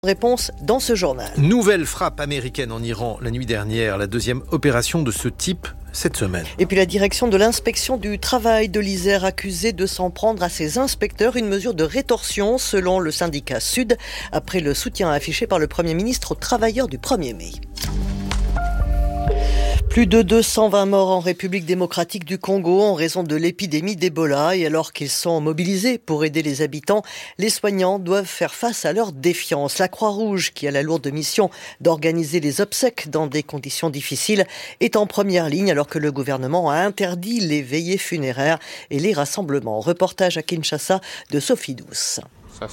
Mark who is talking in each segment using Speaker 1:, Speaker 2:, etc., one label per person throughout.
Speaker 1: Réponse dans ce journal.
Speaker 2: Nouvelle frappe américaine en Iran la nuit dernière, la deuxième opération de ce type cette semaine.
Speaker 1: Et puis la direction de l'inspection du travail de l'Isère accusée de s'en prendre à ses inspecteurs, une mesure de rétorsion selon le syndicat Sud, après le soutien affiché par le Premier ministre aux travailleurs du 1er mai. Plus de 220 morts en République démocratique du Congo en raison de l'épidémie d'Ebola. Et alors qu'ils sont mobilisés pour aider les habitants, les soignants doivent faire face à leur défiance. La Croix-Rouge, qui a la lourde mission d'organiser les obsèques dans des conditions difficiles, est en première ligne alors que le gouvernement a interdit les veillées funéraires et les rassemblements. Reportage à Kinshasa de Sophie Douce.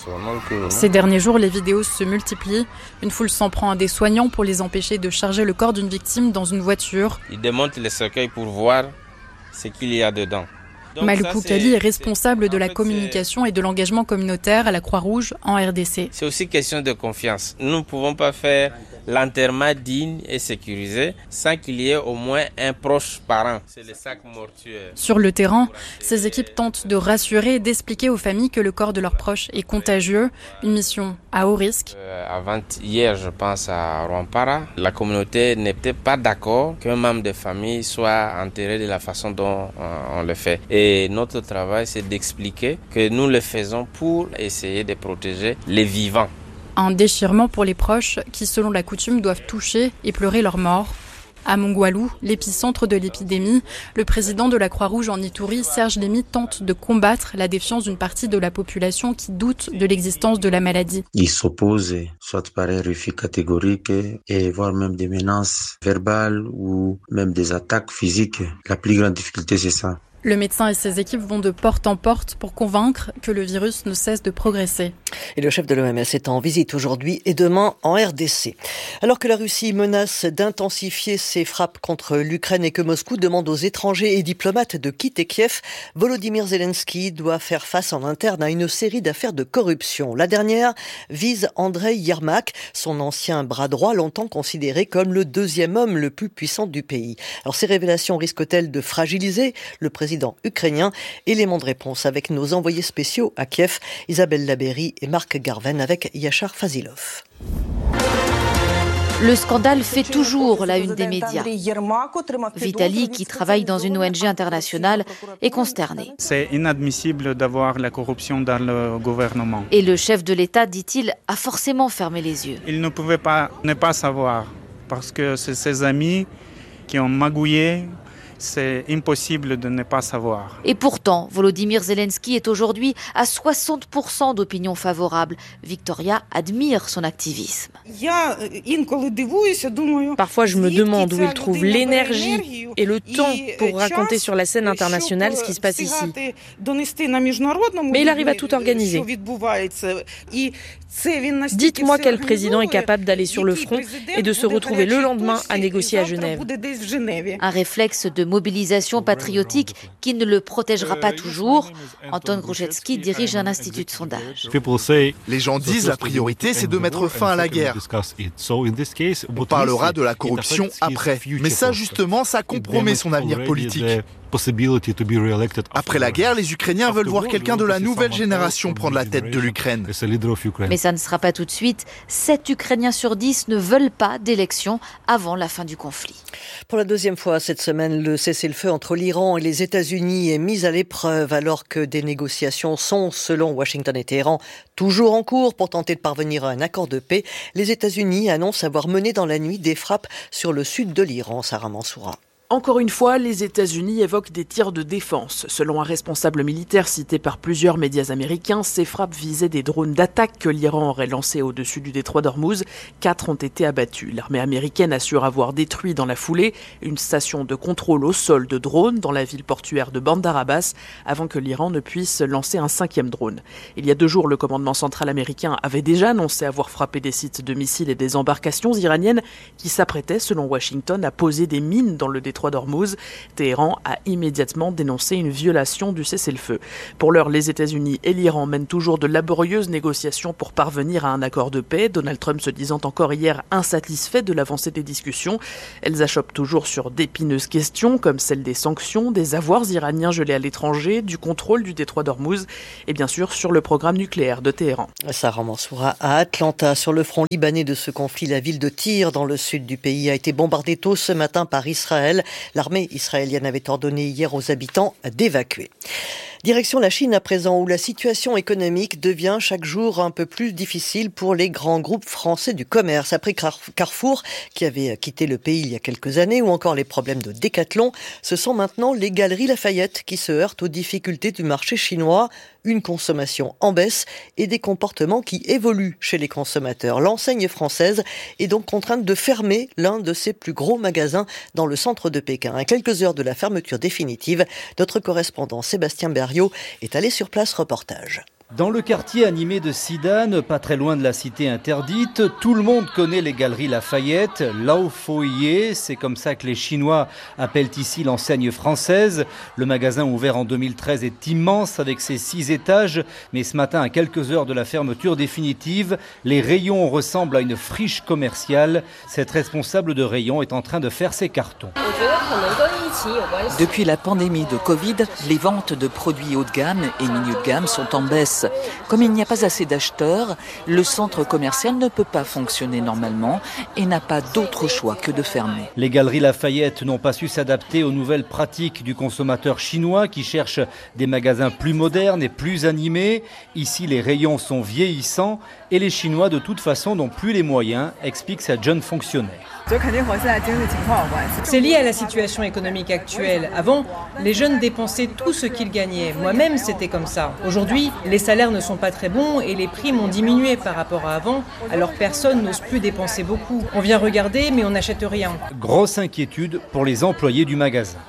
Speaker 3: Ces derniers jours, les vidéos se multiplient. Une foule s'en prend à des soignants pour les empêcher de charger le corps d'une victime dans une voiture.
Speaker 4: Ils démontent les cercueils pour voir ce qu'il y a dedans.
Speaker 3: Malkou Kali est responsable de la communication et de l'engagement communautaire à la Croix-Rouge en RDC.
Speaker 4: C'est aussi question de confiance. Nous ne pouvons pas faire l'enterrement digne et sécurisé sans qu'il y ait au moins un proche parent. C'est le sac mortuaire.
Speaker 3: Sur le terrain, ces équipes tentent de rassurer et d'expliquer aux familles que le corps de leurs proches est contagieux. Une mission à haut risque.
Speaker 4: Avant-hier, je pense à Rwampara, la communauté n'était pas d'accord qu'un membre de famille soit enterré de la façon dont on le fait. Et notre travail, c'est d'expliquer que nous le faisons pour essayer de protéger les vivants.
Speaker 3: Un déchirement pour les proches qui, selon la coutume, doivent toucher et pleurer leurs morts. À Mongwalou, l'épicentre de l'épidémie, le président de la Croix-Rouge en Ituri, Serge Lémy, tente de combattre la défiance d'une partie de la population qui doute de l'existence de la maladie.
Speaker 5: Ils s'opposent, soit par un refus catégorique, et voire même des menaces verbales ou même des attaques physiques. La plus grande difficulté, c'est ça.
Speaker 3: Le médecin et ses équipes vont de porte en porte pour convaincre que le virus ne cesse de progresser.
Speaker 1: Et le chef de l'OMS est en visite aujourd'hui et demain en RDC. Alors que la Russie menace d'intensifier ses frappes contre l'Ukraine et que Moscou demande aux étrangers et diplomates de quitter Kiev, Volodymyr Zelensky doit faire face en interne à une série d'affaires de corruption. La dernière vise Andrei Yermak, son ancien bras droit, longtemps considéré comme le deuxième homme le plus puissant du pays. Alors ces révélations risquent-elles de fragiliser le président ukrainien? Élément de réponse avec nos envoyés spéciaux à Kiev, Isabelle Labéry et Marc Garven avec Yachar Fazilov.
Speaker 6: Le scandale fait toujours la une des médias. Vitali, qui travaille dans une ONG internationale, est consterné.
Speaker 7: C'est inadmissible d'avoir la corruption dans le gouvernement.
Speaker 6: Et le chef de l'État, dit-il, a forcément fermé les yeux.
Speaker 7: Il ne pouvait pas ne pas savoir, parce que c'est ses amis qui ont magouillé. C'est impossible de ne pas savoir.
Speaker 6: Et pourtant, Volodymyr Zelensky est aujourd'hui à 60% d'opinion favorable. Victoria admire son activisme.
Speaker 8: Parfois, je me demande où il trouve l'énergie et le temps pour raconter sur la scène internationale ce qui se passe ici. Mais il arrive à tout organiser. Dites-moi quel président est capable d'aller sur le front et de se retrouver le lendemain à négocier à Genève.
Speaker 6: Un réflexe de mobilisation patriotique qui ne le protégera pas toujours. Anton Gruszewski dirige un institut de sondage.
Speaker 9: Les gens disent la priorité, c'est de mettre fin à la guerre. On parlera de la corruption après. Mais ça, justement, ça compromet son avenir politique. Après la guerre, les Ukrainiens veulent voir quelqu'un de la nouvelle génération prendre la tête de l'Ukraine.
Speaker 6: Mais ça ne sera pas tout de suite. 7 Ukrainiens sur 10 ne veulent pas d'élection avant la fin du conflit.
Speaker 1: Pour la deuxième fois cette semaine, le cessez-le-feu entre l'Iran et les États-Unis est mis à l'épreuve alors que des négociations sont, selon Washington et Téhéran, toujours en cours pour tenter de parvenir à un accord de paix. Les États-Unis annoncent avoir mené dans la nuit des frappes sur le sud de l'Iran. Sarah Mansoura.
Speaker 10: Encore une fois, les États-Unis évoquent des tirs de défense. Selon un responsable militaire cité par plusieurs médias américains, ces frappes visaient des drones d'attaque que l'Iran aurait lancés au-dessus du détroit d'Ormuz. 4 ont été abattus. L'armée américaine assure avoir détruit dans la foulée une station de contrôle au sol de drones dans la ville portuaire de Bandar Abbas avant que l'Iran ne puisse lancer un 5e drone. Il y a 2 jours, le commandement central américain avait déjà annoncé avoir frappé des sites de missiles et des embarcations iraniennes qui s'apprêtaient, selon Washington, à poser des mines dans le détroit détroit d'Ormuz. Téhéran a immédiatement dénoncé une violation du cessez-le-feu. Pour l'heure, les États-Unis et l'Iran mènent toujours de laborieuses négociations pour parvenir à un accord de paix. Donald Trump se disant encore hier insatisfait de l'avancée des discussions. Elles achoppent toujours sur d'épineuses questions comme celle des sanctions, des avoirs iraniens gelés à l'étranger, du contrôle du détroit d'Ormuz et bien sûr sur le programme nucléaire de Téhéran.
Speaker 1: Sarah Mansoura à Atlanta. Sur le front libanais de ce conflit, la ville de Tyr, dans le sud du pays, a été bombardée tôt ce matin par Israël. L'armée israélienne avait ordonné hier aux habitants d'évacuer. Direction la Chine à présent, où la situation économique devient chaque jour un peu plus difficile pour les grands groupes français du commerce. Après Carrefour, qui avait quitté le pays il y a quelques années, ou encore les problèmes de Decathlon, ce sont maintenant les Galeries Lafayette qui se heurtent aux difficultés du marché chinois. Une consommation en baisse et des comportements qui évoluent chez les consommateurs. L'enseigne française est donc contrainte de fermer l'un de ses plus gros magasins dans le centre de Pékin. À quelques heures de la fermeture définitive, notre correspondant Sébastien Berriot est allé sur place. Reportage.
Speaker 11: Dans le quartier animé de Xidan, pas très loin de la cité interdite, tout le monde connaît les Galeries Lafayette, Lao Foye, c'est comme ça que les Chinois appellent ici l'enseigne française. Le magasin ouvert en 2013 est immense avec ses 6 étages, mais ce matin, à quelques heures de la fermeture définitive, les rayons ressemblent à une friche commerciale. Cette responsable de rayon est en train de faire ses cartons.
Speaker 12: Depuis la pandémie de Covid, les ventes de produits haut de gamme et milieu de gamme sont en baisse. Comme il n'y a pas assez d'acheteurs, le centre commercial ne peut pas fonctionner normalement et n'a pas d'autre choix que de fermer.
Speaker 11: Les Galeries Lafayette n'ont pas su s'adapter aux nouvelles pratiques du consommateur chinois qui cherche des magasins plus modernes et plus animés. Ici, les rayons sont vieillissants et les Chinois, de toute façon, n'ont plus les moyens, explique cette jeune fonctionnaire.
Speaker 13: C'est lié à la situation économique actuelle. Avant, les jeunes dépensaient tout ce qu'ils gagnaient. Moi-même, c'était comme ça. Aujourd'hui, les salaires ne sont pas très bons et les prix m'ont diminué par rapport à avant. Alors personne n'ose plus dépenser beaucoup. On vient regarder, mais on n'achète rien.
Speaker 11: Grosse inquiétude pour les employés du magasin.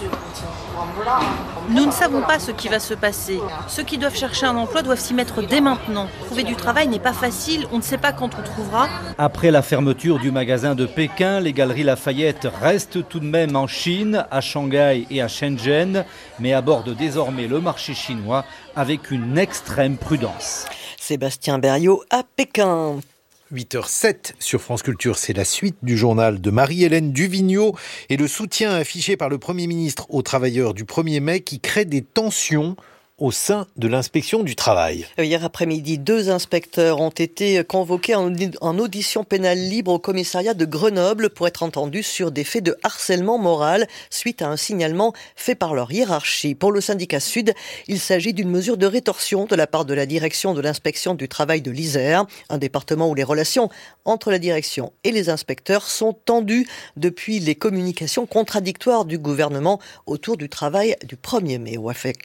Speaker 14: Nous ne savons pas ce qui va se passer. Ceux qui doivent chercher un emploi doivent s'y mettre dès maintenant. Trouver du travail n'est pas facile, on ne sait pas quand on trouvera.
Speaker 11: Après la fermeture du magasin de Pékin, les Galeries Lafayette restent tout de même en Chine, à Shanghai et à Shenzhen, mais abordent désormais le marché chinois avec une extrême prudence.
Speaker 1: Sébastien Berriot à Pékin.
Speaker 2: 8h07 sur France Culture, c'est la suite du journal de Marie-Hélène Duvigneau et le soutien affiché par le Premier ministre aux travailleurs du 1er mai qui crée des tensions au sein de l'inspection du travail.
Speaker 1: Hier après-midi, 2 inspecteurs ont été convoqués en audition pénale libre au commissariat de Grenoble pour être entendus sur des faits de harcèlement moral suite à un signalement fait par leur hiérarchie. Pour le syndicat Sud, il s'agit d'une mesure de rétorsion de la part de la direction de l'inspection du travail de l'Isère, un département où les relations entre la direction et les inspecteurs sont tendues depuis les communications contradictoires du gouvernement autour du travail du 1er mai.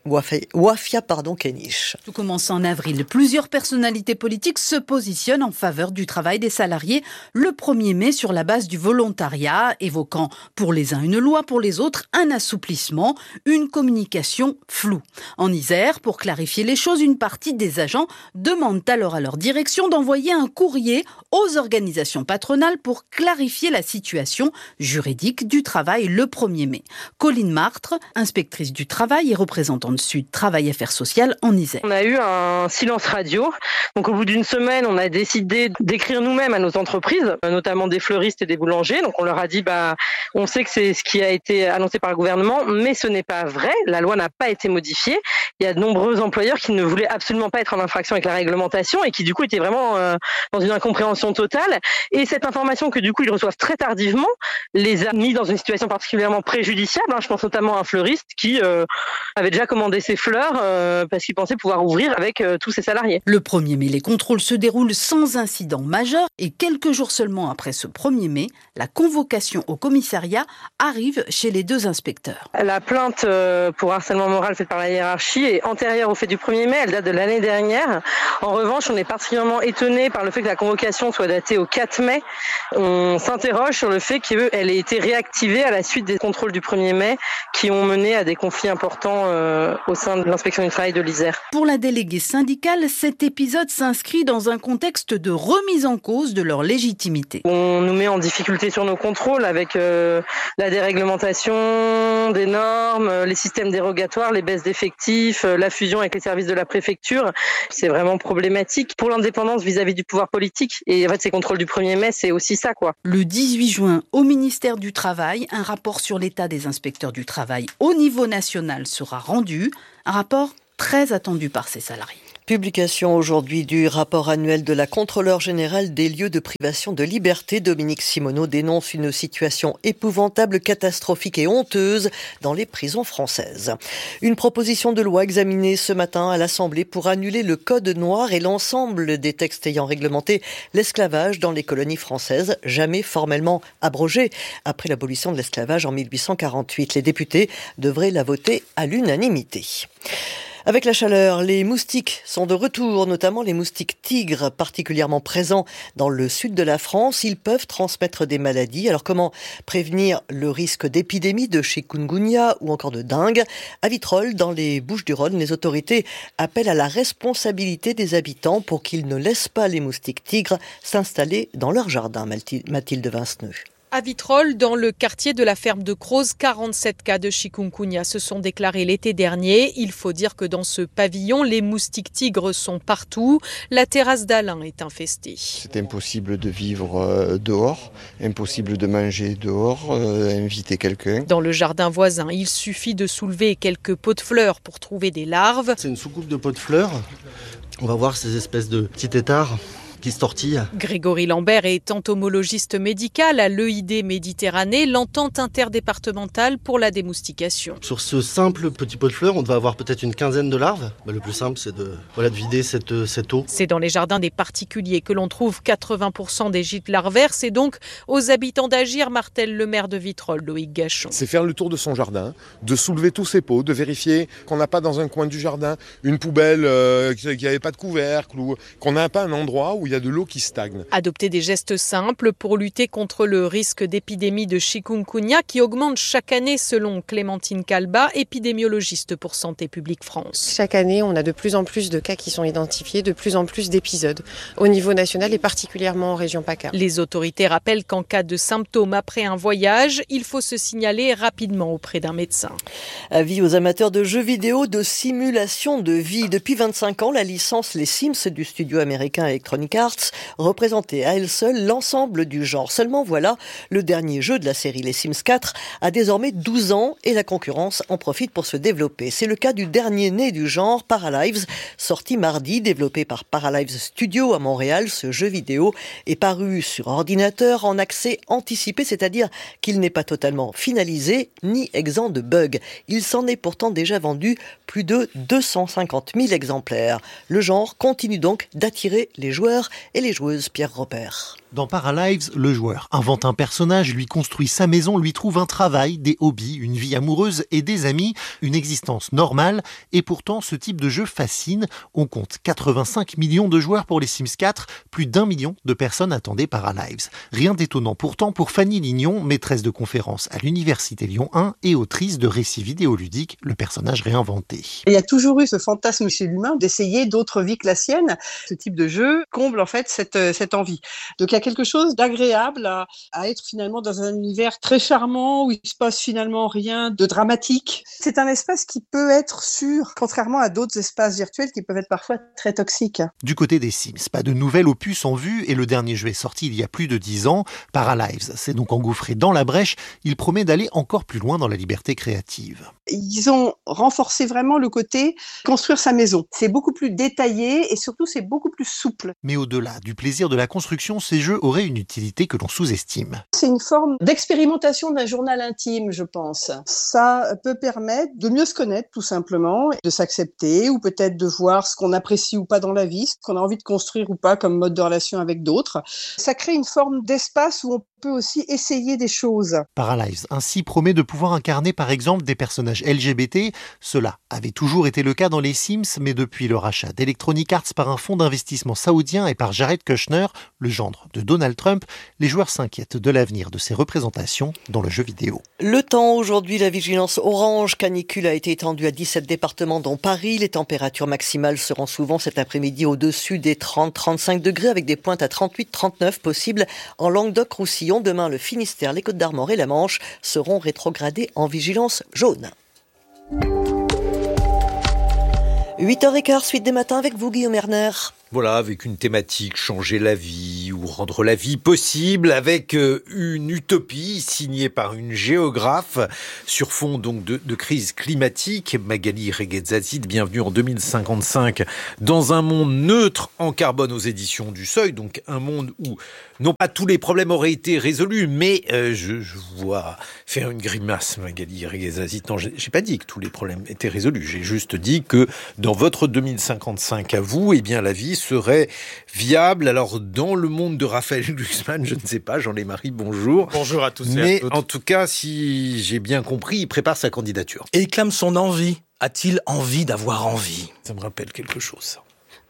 Speaker 1: Wafia Kenish.
Speaker 15: Tout commence en avril. Plusieurs personnalités politiques se positionnent en faveur du travail des salariés le 1er mai sur la base du volontariat, évoquant pour les uns une loi, pour les autres un assouplissement, une communication floue. En Isère, pour clarifier les choses, une partie des agents demandent alors à leur direction d'envoyer un courrier aux organisations patronales pour clarifier la situation juridique du travail le 1er mai. Colline Martre, inspectrice du travail et représentante Sud Travail Affaires sociales en Isère.
Speaker 16: On a eu un silence radio. Donc au bout d'une semaine, on a décidé d'écrire nous-mêmes à nos entreprises, notamment des fleuristes et des boulangers. Donc on leur a dit, on sait que c'est ce qui a été annoncé par le gouvernement, mais ce n'est pas vrai. La loi n'a pas été modifiée. Il y a de nombreux employeurs qui ne voulaient absolument pas être en infraction avec la réglementation et qui du coup étaient vraiment dans une incompréhension totale. Et cette information que du coup ils reçoivent très tardivement les a mis dans une situation particulièrement préjudiciable. Je pense notamment à un fleuriste qui avait déjà commandé ses fleurs parce qu'il pensait pouvoir ouvrir avec tous ses salariés.
Speaker 15: Le 1er mai, les contrôles se déroulent sans incident majeur et quelques jours seulement après ce 1er mai, la convocation au commissariat arrive chez les 2 inspecteurs.
Speaker 16: La plainte pour harcèlement moral faite par la hiérarchie est antérieure au fait du 1er mai, elle date de l'année dernière. En revanche, on est particulièrement étonné par le fait que la convocation soit datée au 4 mai. On s'interroge sur le fait qu'elle ait été réactivée à la suite des contrôles du 1er mai qui ont mené à des conflits importants au sein de l'inspection l'inspection du travail de l'Isère.
Speaker 15: Pour la déléguée syndicale, cet épisode s'inscrit dans un contexte de remise en cause de leur légitimité.
Speaker 16: On nous met en difficulté sur nos contrôles avec la déréglementation des normes, les systèmes dérogatoires, les baisses d'effectifs, la fusion avec les services de la préfecture. C'est vraiment problématique pour l'indépendance vis-à-vis du pouvoir politique. Et en fait, ces contrôles du 1er mai, c'est aussi ça, quoi.
Speaker 15: Le 18 juin, au ministère du Travail, un rapport sur l'état des inspecteurs du travail au niveau national sera rendu. Un rapport très attendu par ses salariés.
Speaker 1: Publication aujourd'hui du rapport annuel de la Contrôleure générale des lieux de privation de liberté. Dominique Simonneau dénonce une situation épouvantable, catastrophique et honteuse dans les prisons françaises. Une proposition de loi examinée ce matin à l'Assemblée pour annuler le Code noir et l'ensemble des textes ayant réglementé l'esclavage dans les colonies françaises, jamais formellement abrogé après l'abolition de l'esclavage en 1848. Les députés devraient la voter à l'unanimité. Avec la chaleur, les moustiques sont de retour, notamment les moustiques tigres, particulièrement présents dans le sud de la France. Ils peuvent transmettre des maladies. Alors comment prévenir le risque d'épidémie de chikungunya ou encore de dengue ? À Vitrolles, dans les Bouches-du-Rhône, les autorités appellent à la responsabilité des habitants pour qu'ils ne laissent pas les moustiques tigres s'installer dans leur jardin. Mathilde Vinceneux.
Speaker 8: À Vitrolles, dans le quartier de la ferme de Croze, 47 cas de chikungunya se sont déclarés l'été dernier. Il faut dire que dans ce pavillon, les moustiques tigres sont partout. La terrasse d'Alain est infestée.
Speaker 17: C'est impossible de vivre dehors, impossible de manger dehors, inviter quelqu'un.
Speaker 8: Dans le jardin voisin, il suffit de soulever quelques pots de fleurs pour trouver des larves.
Speaker 18: C'est une soucoupe de pots de fleurs. On va voir ces espèces de petits têtards qui se tortille.
Speaker 8: Grégory Lambert est entomologiste médical à l'EID Méditerranée, l'entente interdépartementale pour la démoustication.
Speaker 18: Sur ce simple petit pot de fleurs, on devait avoir peut-être une quinzaine de larves. Le plus simple, c'est de vider cette eau.
Speaker 8: C'est dans les jardins des particuliers que l'on trouve 80% des gîtes larvaires. C'est donc aux habitants d'agir, martèle le maire de Vitrolles, Loïc Gachon.
Speaker 19: C'est faire le tour de son jardin, de soulever tous ses pots, de vérifier qu'on n'a pas dans un coin du jardin une poubelle qui n'avait pas de couvercle ou qu'on n'a pas un endroit où il y a de l'eau qui stagne.
Speaker 8: Adopter des gestes simples pour lutter contre le risque d'épidémie de chikungunya qui augmente chaque année selon Clémentine Calba, épidémiologiste pour Santé publique France.
Speaker 20: Chaque année, on a de plus en plus de cas qui sont identifiés, de plus en plus d'épisodes au niveau national et particulièrement en région PACA.
Speaker 8: Les autorités rappellent qu'en cas de symptômes après un voyage, il faut se signaler rapidement auprès d'un médecin.
Speaker 1: Avis aux amateurs de jeux vidéo de simulation de vie. Depuis 25 ans, la licence Les Sims du studio américain Electronic Arts représentait à elle seule l'ensemble du genre. Seulement voilà, le dernier jeu de la série Les Sims 4 a désormais 12 ans et la concurrence en profite pour se développer. C'est le cas du dernier né du genre, Paralives, sorti mardi, développé par Paralives Studio à Montréal. Ce jeu vidéo est paru sur ordinateur en accès anticipé, c'est-à-dire qu'il n'est pas totalement finalisé ni exempt de bugs. Il s'en est pourtant déjà vendu plus de 250 000 exemplaires. Le genre continue donc d'attirer les joueurs et les joueuses. Pierre Robert.
Speaker 21: Dans Paralives, le joueur invente un personnage, lui construit sa maison, lui trouve un travail, des hobbies, une vie amoureuse et des amis, une existence normale. Et pourtant, ce type de jeu fascine. On compte 85 millions de joueurs pour les Sims 4, plus d'1 million de personnes attendaient Paralives. Rien d'étonnant pourtant pour Fanny Lignon, maîtresse de conférences à l'Université Lyon 1 et autrice de récits vidéoludiques, le personnage réinventé.
Speaker 22: Il y a toujours eu ce fantasme chez l'humain d'essayer d'autres vies que la sienne. Ce type de jeu comble en fait cette envie. Donc il y a quelque chose d'agréable à être finalement dans un univers très charmant où il se passe finalement rien de dramatique. C'est un espace qui peut être sûr, contrairement à d'autres espaces virtuels qui peuvent être parfois très toxiques.
Speaker 21: Du côté des Sims, pas de nouvel opus en vue et le dernier jeu est sorti il y a plus de 10 ans. Paralives s'est donc engouffré dans la brèche. Il promet d'aller encore plus loin dans la liberté créative.
Speaker 22: Ils ont renforcé vraiment le côté construire sa maison. C'est beaucoup plus détaillé et surtout c'est beaucoup plus souple.
Speaker 21: Mais au-delà du plaisir de la construction, ces jeux auraient une utilité que l'on sous-estime.
Speaker 22: C'est une forme d'expérimentation d'un journal intime, je pense. Ça peut permettre de mieux se connaître tout simplement, de s'accepter ou peut-être de voir ce qu'on apprécie ou pas dans la vie, ce qu'on a envie de construire ou pas comme mode de relation avec d'autres. Ça crée une forme d'espace où on peut aussi essayer des choses.
Speaker 21: Paralives ainsi promet de pouvoir incarner par exemple des personnages LGBT. Cela avait toujours été le cas dans les Sims, mais depuis le rachat d'Electronic Arts par un fonds d'investissement saoudien et par Jared Kushner, le gendre de Donald Trump, les joueurs s'inquiètent de l'avenir de ces représentations dans le jeu vidéo.
Speaker 1: Le temps aujourd'hui, la vigilance orange canicule a été étendue à 17 départements dont Paris. Les températures maximales seront souvent cet après-midi au-dessus des 30-35 degrés avec des pointes à 38-39 possibles en Languedoc-Roussillon. Demain, le Finistère, les Côtes-d'Armor et la Manche seront rétrogradés en vigilance jaune. 8h15, suite des matins avec vous, Guillaume Erner.
Speaker 2: Voilà, avec une thématique, changer la vie ou rendre la vie possible, avec une utopie signée par une géographe sur fond donc de crise climatique. Magali Reguetzazid, bienvenue en 2055 dans un monde neutre en carbone aux éditions du Seuil, donc un monde où non pas tous les problèmes auraient été résolus, mais je vois faire une grimace, Magali Reguetzazid. Non, j'ai pas dit que tous les problèmes étaient résolus, j'ai juste dit que dans votre 2055 à vous, eh bien la vie serait viable. Alors, dans le monde de Raphaël Glucksmann, je ne sais pas, Jean-Lémarie, bonjour.
Speaker 4: Bonjour à tous et
Speaker 2: mais
Speaker 4: à toutes.
Speaker 2: En tout cas, si j'ai bien compris, il prépare sa candidature.
Speaker 4: Et il clame son envie. A-t-il envie d'avoir envie ?
Speaker 2: Ça me rappelle quelque chose, ça.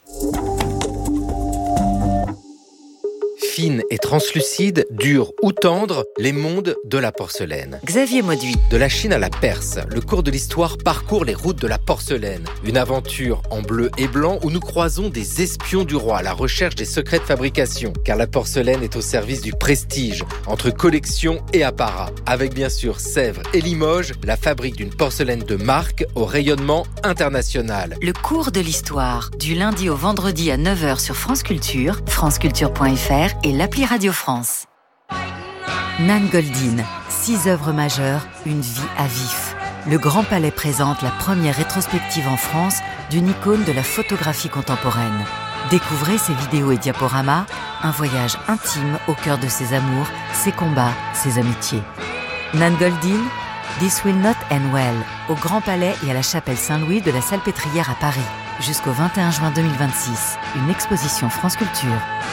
Speaker 5: Fine et translucide, dure ou tendre, les mondes de la porcelaine.
Speaker 23: Xavier Mauduit.
Speaker 5: De la Chine à la Perse, le cours de l'histoire parcourt les routes de la porcelaine. Une aventure en bleu et blanc où nous croisons des espions du roi à la recherche des secrets de fabrication. Car la porcelaine est au service du prestige, entre collection et apparat. Avec bien sûr Sèvres et Limoges, la fabrique d'une porcelaine de marque au rayonnement international.
Speaker 23: Le cours de l'histoire, du lundi au vendredi à 9h sur France Culture, franceculture.fr et l'appli Radio France. Nan Goldin, 6 œuvres majeures, une vie à vif. Le Grand Palais présente la première rétrospective en France d'une icône de la photographie contemporaine. Découvrez ses vidéos et diaporamas, un voyage intime au cœur de ses amours, ses combats, ses amitiés. Nan Goldin, This Will Not End Well, au Grand Palais et à la Chapelle Saint-Louis de la Salpêtrière à Paris. Jusqu'au 21 juin 2026, une exposition France Culture.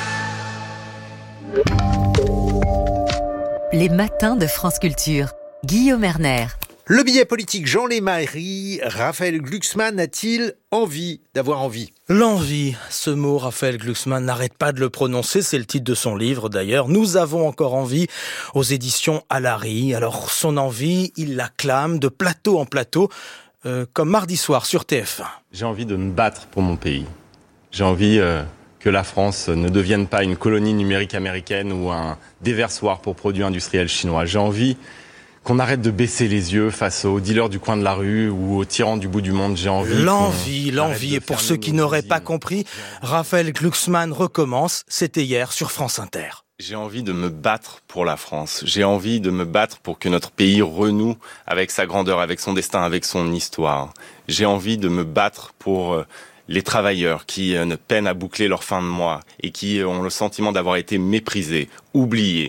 Speaker 23: Les matins de France Culture. Guillaume Erner.
Speaker 2: Le billet politique Jean-Lémarie, Raphaël Glucksmann a-t-il envie d'avoir envie ?
Speaker 4: L'envie, ce mot, Raphaël Glucksmann n'arrête pas de le prononcer, c'est le titre de son livre d'ailleurs. Nous avons encore envie aux éditions Alary. Alors son envie, il la clame de plateau en plateau, comme mardi soir sur TF1.
Speaker 24: J'ai envie de me battre pour mon pays. J'ai envie que la France ne devienne pas une colonie numérique américaine ou un déversoir pour produits industriels chinois. J'ai envie qu'on arrête de baisser les yeux face aux dealers du coin de la rue ou aux tyrans du bout du monde. J'ai envie...
Speaker 4: L'envie. Et pour ceux qui n'auraient pas compris, Raphaël Glucksmann recommence. C'était hier sur France Inter.
Speaker 24: J'ai envie de me battre pour la France. J'ai envie de me battre pour que notre pays renoue avec sa grandeur, avec son destin, avec son histoire. J'ai envie de me battre pour les travailleurs qui peinent à boucler leur fin de mois et qui ont le sentiment d'avoir été méprisés, oubliés.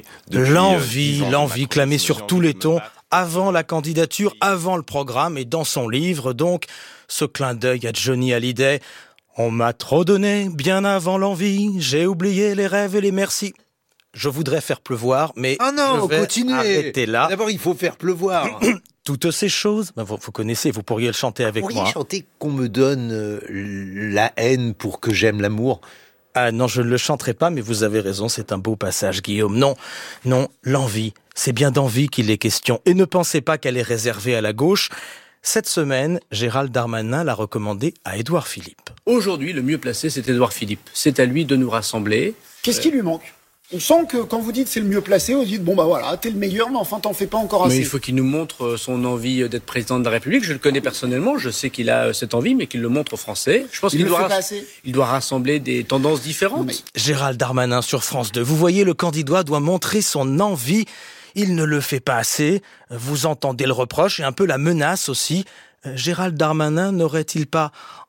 Speaker 4: L'envie clamée sur tous les tons, avant la candidature, avant le programme et dans son livre. Donc, ce clin d'œil à Johnny Hallyday. On m'a trop donné bien avant l'envie, j'ai oublié les rêves et les merci. Je voudrais faire pleuvoir, mais je vais arrêter là.
Speaker 2: D'abord, il faut faire pleuvoir.
Speaker 4: Toutes ces choses, vous connaissez, vous pourriez le chanter avec moi.
Speaker 2: Vous pourriez chanter qu'on me donne la haine pour que j'aime l'amour.
Speaker 4: Ah non, je ne le chanterai pas, mais vous avez raison, c'est un beau passage, Guillaume. Non, l'envie, c'est bien d'envie qu'il est question. Et ne pensez pas qu'elle est réservée à la gauche. Cette semaine, Gérald Darmanin l'a recommandé à Édouard Philippe.
Speaker 25: Aujourd'hui, le mieux placé, c'est Édouard Philippe. C'est à lui de nous rassembler.
Speaker 26: Qu'est-ce qui lui manque ? On sent que quand vous dites c'est le mieux placé, vous dites bon bah voilà, t'es le meilleur, mais enfin t'en fais pas encore assez.
Speaker 25: Mais il faut qu'il nous montre son envie d'être président de la République. Je le connais personnellement, je sais qu'il a cette envie, mais qu'il le montre aux Français. Je pense qu'il doit rassembler des tendances différentes.
Speaker 4: Gérald Darmanin sur France 2. Vous voyez, le candidat doit montrer son envie. Il ne le fait pas assez. Vous entendez le reproche et un peu la menace aussi. Gérald Darmanin n'aurait-il pas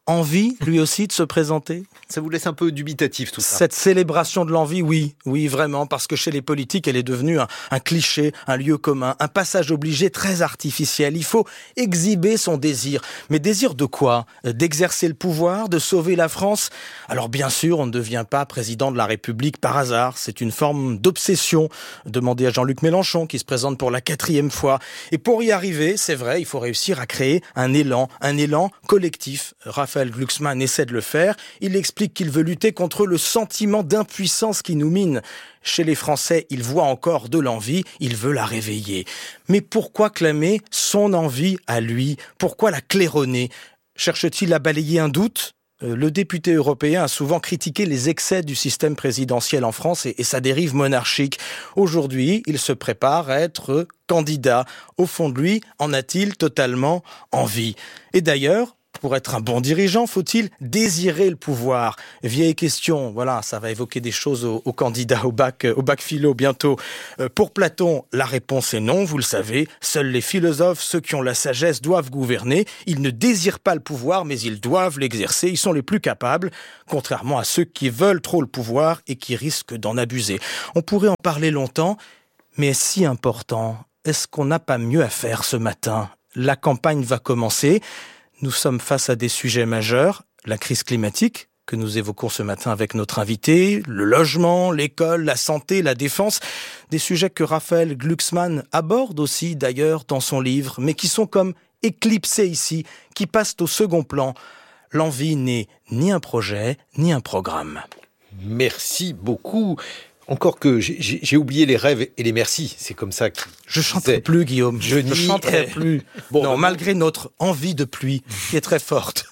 Speaker 4: envie, lui aussi, de se présenter ?
Speaker 2: Ça vous laisse un peu dubitatif tout ça.
Speaker 4: Cette célébration de l'envie, oui, vraiment, parce que chez les politiques, elle est devenue un cliché, un lieu commun, un passage obligé très artificiel. Il faut exhiber son désir. Mais désir de quoi ? D'exercer le pouvoir, de sauver la France ? Alors bien sûr, on ne devient pas président de la République par hasard. C'est une forme d'obsession. Demandez à Jean-Luc Mélenchon, qui se présente pour la 4e fois. Et pour y arriver, c'est vrai, il faut réussir à créer un élan collectif. Raphaël Glucksmann essaie de le faire. Il explique qu'il veut lutter contre le sentiment d'impuissance qui nous mine. Chez les Français, il voit encore de l'envie, il veut la réveiller. Mais pourquoi clamer son envie à lui ? Pourquoi la claironner ? Cherche-t-il à balayer un doute ? Le député européen a souvent critiqué les excès du système présidentiel en France et sa dérive monarchique. Aujourd'hui, il se prépare à être candidat. Au fond de lui, en a-t-il totalement envie ? Et d'ailleurs, pour être un bon dirigeant, faut-il désirer le pouvoir ? Vieille question, voilà, ça va évoquer des choses aux candidats au bac philo bientôt. Pour Platon, la réponse est non, vous le savez. Seuls les philosophes, ceux qui ont la sagesse, doivent gouverner. Ils ne désirent pas le pouvoir, mais ils doivent l'exercer. Ils sont les plus capables, contrairement à ceux qui veulent trop le pouvoir et qui risquent d'en abuser. On pourrait en parler longtemps, mais est-ce si important ? Est-ce qu'on n'a pas mieux à faire ce matin ? La campagne va commencer. Nous sommes face à des sujets majeurs, la crise climatique, que nous évoquons ce matin avec notre invité, le logement, l'école, la santé, la défense, des sujets que Raphaël Glucksmann aborde aussi d'ailleurs dans son livre, mais qui sont comme éclipsés ici, qui passent au second plan. L'envie n'est ni un projet, ni un programme.
Speaker 2: Merci beaucoup. Encore que j'ai oublié les rêves et les merci. C'est comme ça que
Speaker 4: je chanterai plus, Guillaume. Je ne chanterai plus. Bon, non, malgré notre envie de pluie, qui est très forte.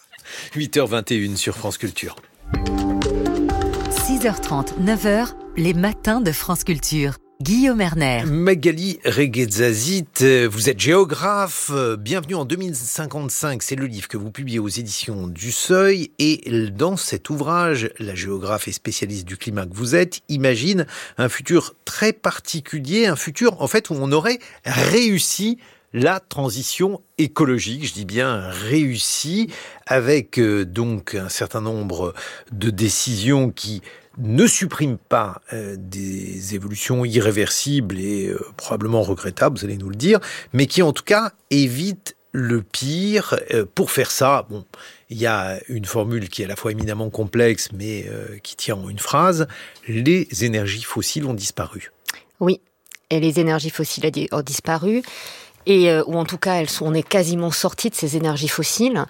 Speaker 2: 8h21 sur France Culture.
Speaker 23: 6h30, 9h, les matins de France Culture. Guillaume Erner.
Speaker 2: Magali Reguetzazit, vous êtes géographe. Bienvenue en 2055. C'est le livre que vous publiez aux éditions du Seuil. Et dans cet ouvrage, la géographe et spécialiste du climat que vous êtes imagine un futur très particulier, un futur en fait où on aurait réussi la transition écologique, je dis bien réussie, avec donc un certain nombre de décisions qui ne supprime pas des évolutions irréversibles et probablement regrettables, vous allez nous le dire, mais qui en tout cas évite le pire. Pour faire ça, bon, il y a une formule qui est à la fois éminemment complexe, mais qui tient en une phrase, les énergies fossiles ont disparu.
Speaker 3: Oui, et les énergies fossiles ont disparu. Ou en tout cas, on est quasiment sorti de ces énergies fossiles.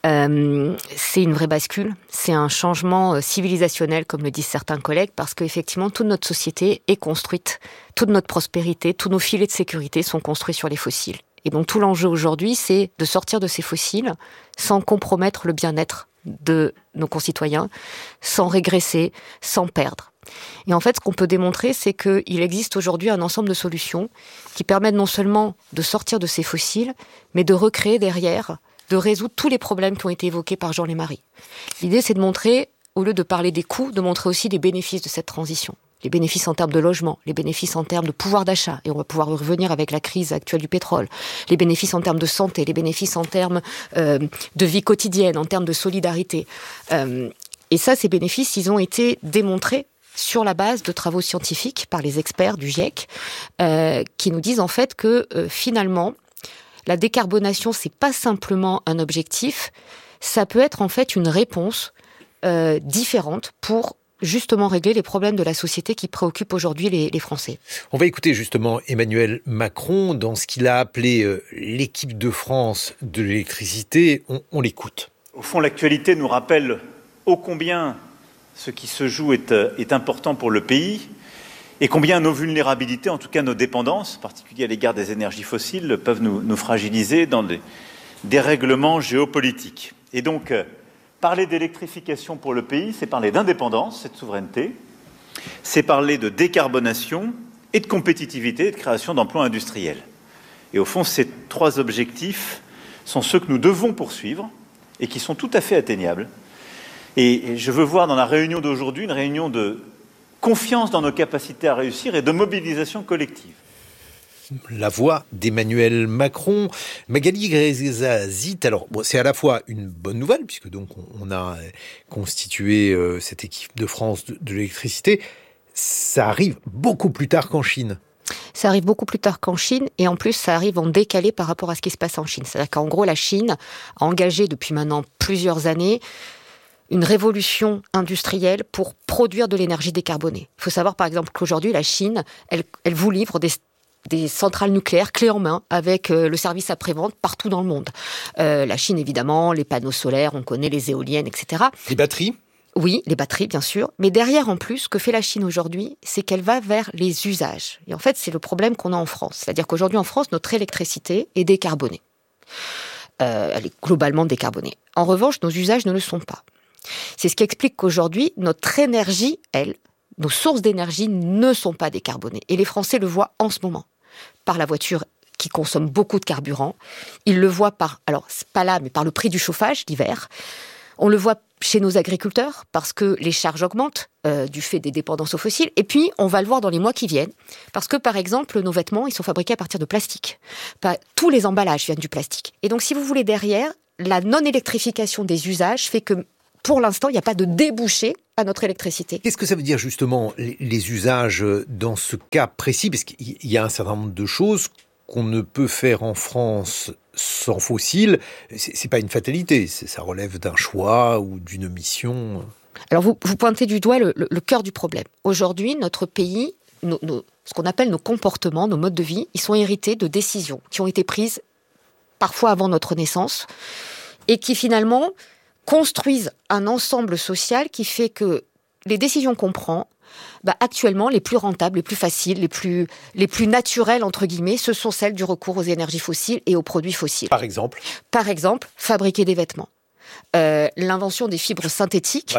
Speaker 3: C'est une vraie bascule, c'est un changement civilisationnel, comme le disent certains collègues, parce qu'effectivement, toute notre société est construite, toute notre prospérité, tous nos filets de sécurité sont construits sur les fossiles. Et donc tout l'enjeu aujourd'hui, c'est de sortir de ces fossiles sans compromettre le bien-être de nos concitoyens, sans régresser, sans perdre. Et en fait, ce qu'on peut démontrer, c'est qu'il existe aujourd'hui un ensemble de solutions qui permettent non seulement de sortir de ces fossiles, mais de recréer derrière, de résoudre tous les problèmes qui ont été évoqués par Jean Lémarie. L'idée, c'est de montrer, au lieu de parler des coûts, de montrer aussi les bénéfices de cette transition. Les bénéfices en termes de logement, les bénéfices en termes de pouvoir d'achat, et on va pouvoir y revenir avec la crise actuelle du pétrole, les bénéfices en termes de santé, les bénéfices en termes de vie quotidienne, en termes de solidarité. Et ça, ces bénéfices, ils ont été démontrés sur la base de travaux scientifiques par les experts du GIEC, qui nous disent en fait que finalement, la décarbonation, c'est pas simplement un objectif, ça peut être en fait une réponse différente pour justement régler les problèmes de la société qui préoccupent aujourd'hui les Français.
Speaker 2: On va écouter justement Emmanuel Macron dans ce qu'il a appelé l'équipe de France de l'électricité. On l'écoute.
Speaker 6: Au fond, l'actualité nous rappelle ô combien ce qui se joue est important pour le pays et combien nos vulnérabilités, en tout cas nos dépendances, en particulier à l'égard des énergies fossiles, peuvent nous fragiliser dans des dérèglements géopolitiques. Et donc, parler d'électrification pour le pays, c'est parler d'indépendance, c'est de souveraineté, c'est parler de décarbonation et de compétitivité et de création d'emplois industriels. Et au fond, ces trois objectifs sont ceux que nous devons poursuivre et qui sont tout à fait atteignables. Et je veux voir dans la réunion d'aujourd'hui une réunion de confiance dans nos capacités à réussir et de mobilisation collective.
Speaker 2: la voix d'Emmanuel Macron. Magali Grezazit, alors c'est à la fois une bonne nouvelle, puisque donc on a constitué cette équipe de France de l'électricité. Ça arrive beaucoup plus tard qu'en Chine.
Speaker 3: Ça arrive beaucoup plus tard qu'en Chine, et en plus ça arrive en décalé par rapport à ce qui se passe en Chine. C'est-à-dire qu'en gros, la Chine a engagé depuis maintenant plusieurs années une révolution industrielle pour produire de l'énergie décarbonée. Il faut savoir par exemple qu'aujourd'hui, la Chine, elle vous livre des centrales nucléaires clés en main avec le service après-vente partout dans le monde. La Chine, évidemment, les panneaux solaires, on connaît les éoliennes, etc.
Speaker 2: Les batteries ?
Speaker 3: Oui, les batteries, bien sûr. Mais derrière, en plus, ce que fait la Chine aujourd'hui, c'est qu'elle va vers les usages. Et en fait, c'est le problème qu'on a en France. C'est-à-dire qu'aujourd'hui, en France, notre électricité est décarbonée. Elle est globalement décarbonée. En revanche, nos usages ne le sont pas. C'est ce qui explique qu'aujourd'hui, notre énergie, nos sources d'énergie ne sont pas décarbonées. Et les Français le voient en ce moment, par la voiture qui consomme beaucoup de carburant. Ils le voient alors c'est pas là, mais par le prix du chauffage l'hiver. On le voit chez nos agriculteurs, parce que les charges augmentent du fait des dépendances aux fossiles. Et puis, on va le voir dans les mois qui viennent, parce que, par exemple, nos vêtements, ils sont fabriqués à partir de plastique. Tous les emballages viennent du plastique. Et donc, si vous voulez, derrière, la non-électrification des usages fait que, pour l'instant, il n'y a pas de débouché à notre électricité.
Speaker 2: Qu'est-ce que ça veut dire, justement, les usages dans ce cas précis ? Parce qu'il y a un certain nombre de choses qu'on ne peut faire en France sans fossiles. C'est pas une fatalité, ça relève d'un choix ou d'une mission.
Speaker 3: Alors vous pointez du doigt le cœur du problème. Aujourd'hui, notre pays, ce qu'on appelle nos comportements, nos modes de vie, ils sont hérités de décisions qui ont été prises parfois avant notre naissance et qui finalement construisent un ensemble social qui fait que les décisions qu'on prend, actuellement, les plus rentables, les plus faciles, les plus naturelles, entre guillemets, ce sont celles du recours aux énergies fossiles et aux produits fossiles.
Speaker 2: Par exemple,
Speaker 3: fabriquer des vêtements. L'invention des fibres synthétiques.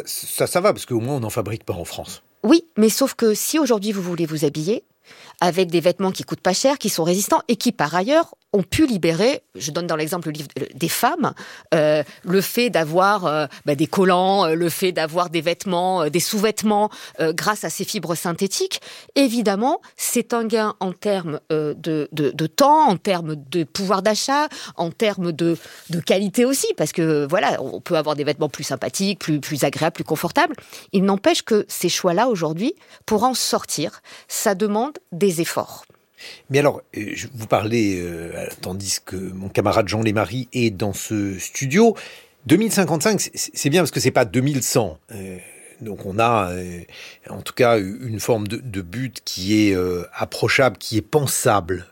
Speaker 2: Ça va, parce qu'au moins on n'en fabrique pas en France.
Speaker 3: Oui, mais sauf que si aujourd'hui vous voulez vous habiller avec des vêtements qui coûtent pas cher, qui sont résistants et qui par ailleurs ont pu libérer, je donne dans l'exemple des femmes, le fait d'avoir des collants, le fait d'avoir des vêtements, des sous-vêtements grâce à ces fibres synthétiques, évidemment, c'est un gain en termes de temps, en termes de pouvoir d'achat, en termes de qualité aussi, parce que voilà, on peut avoir des vêtements plus sympathiques, plus agréables, plus confortables. Il n'empêche que ces choix-là, aujourd'hui, pour en sortir, ça demande des efforts.
Speaker 2: Mais alors, vous parlez, tandis que mon camarade Jean Lémarie est dans ce studio, 2055, c'est bien parce que c'est pas 2100. Donc on a, en tout cas, une forme de but qui est approchable, qui est pensable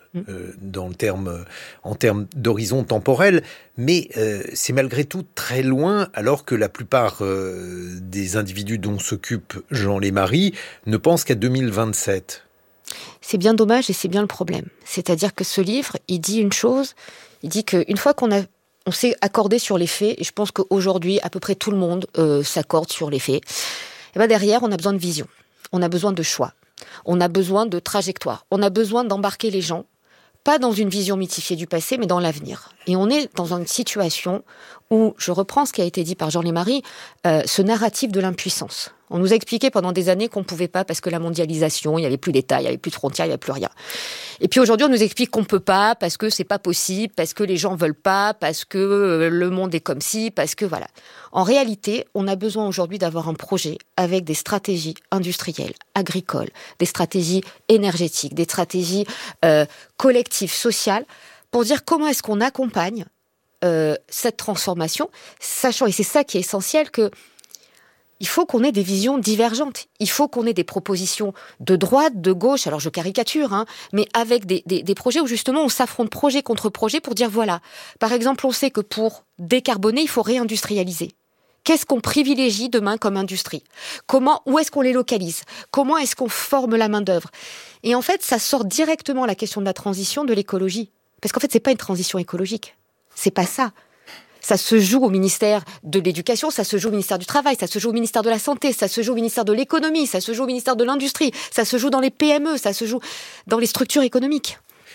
Speaker 2: en termes d'horizon temporel. Mais c'est malgré tout très loin, alors que la plupart des individus dont s'occupe Jean Lémarie ne pensent qu'à 2027.
Speaker 3: C'est bien dommage et c'est bien le problème. C'est-à-dire que ce livre, il dit une chose, il dit qu'une fois qu'on s'est accordé sur les faits, et je pense qu'aujourd'hui, à peu près tout le monde s'accorde sur les faits, et bien derrière, on a besoin de vision, on a besoin de choix, on a besoin de trajectoire, on a besoin d'embarquer les gens, pas dans une vision mythifiée du passé, mais dans l'avenir. Et on est dans une situation où, je reprends ce qui a été dit par Jean Lémarie, ce narratif de l'impuissance. On nous a expliqué pendant des années qu'on ne pouvait pas parce que la mondialisation, il n'y avait plus d'État, il n'y avait plus de frontières, il n'y avait plus rien. Et puis aujourd'hui, on nous explique qu'on ne peut pas parce que c'est pas possible, parce que les gens ne veulent pas, parce que le monde est comme ci, parce que voilà. En réalité, on a besoin aujourd'hui d'avoir un projet avec des stratégies industrielles, agricoles, des stratégies énergétiques, des stratégies collectives, sociales, pour dire comment est-ce qu'on accompagne cette transformation, sachant, et c'est ça qui est essentiel, que il faut qu'on ait des visions divergentes. Il faut qu'on ait des propositions de droite, de gauche, alors je caricature, mais avec des projets où justement on s'affronte projet contre projet pour dire voilà. Par exemple, on sait que pour décarboner, il faut réindustrialiser. Qu'est-ce qu'on privilégie demain comme industrie ? Où est-ce qu'on les localise ? Comment est-ce qu'on forme la main-d'œuvre ? Et en fait, ça sort directement la question de la transition, de l'écologie. Parce qu'en fait, c'est pas une transition écologique. C'est pas ça. Ça se joue au ministère de l'Éducation, ça se joue au ministère du Travail, ça se joue au ministère de la Santé, ça se joue au ministère de l'Économie, ça se joue au ministère de l'Industrie, ça se joue dans les PME, ça se joue dans les structures économiques.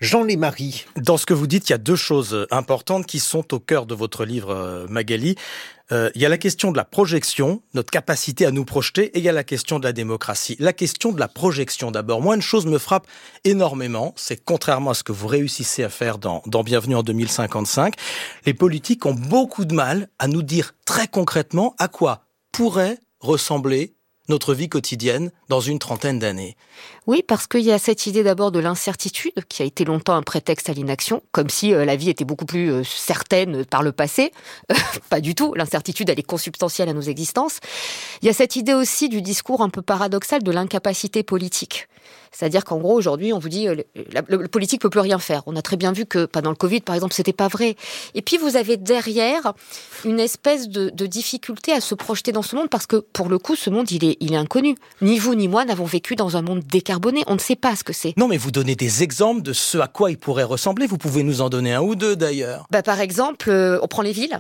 Speaker 2: Jean Lémarie.
Speaker 4: Dans ce que vous dites, il y a deux choses importantes qui sont au cœur de votre livre, Magali. Il y a la question de la projection, notre capacité à nous projeter, et il y a la question de la démocratie. La question de la projection, d'abord. Moi, une chose me frappe énormément, c'est contrairement à ce que vous réussissez à faire dans Bienvenue en 2055, les politiques ont beaucoup de mal à nous dire très concrètement à quoi pourrait ressembler notre vie quotidienne dans une trentaine d'années.
Speaker 3: Oui, parce qu'il y a cette idée d'abord de l'incertitude, qui a été longtemps un prétexte à l'inaction, comme si la vie était beaucoup plus certaine par le passé. Pas du tout, l'incertitude, elle est consubstantielle à nos existences. Il y a cette idée aussi du discours un peu paradoxal de l'incapacité politique. C'est-à-dire qu'en gros, aujourd'hui, on vous dit le politique peut plus rien faire. On a très bien vu que pendant le Covid, par exemple, c'était pas vrai. Et puis, vous avez derrière une espèce de difficulté à se projeter dans ce monde, parce que, pour le coup, ce monde, il est inconnu. Ni vous, ni moi n'avons vécu dans un monde décarboné. On ne sait pas ce que c'est.
Speaker 4: Non, mais vous donnez des exemples de ce à quoi il pourrait ressembler. Vous pouvez nous en donner un ou deux, d'ailleurs.
Speaker 3: Par exemple, on prend les villes.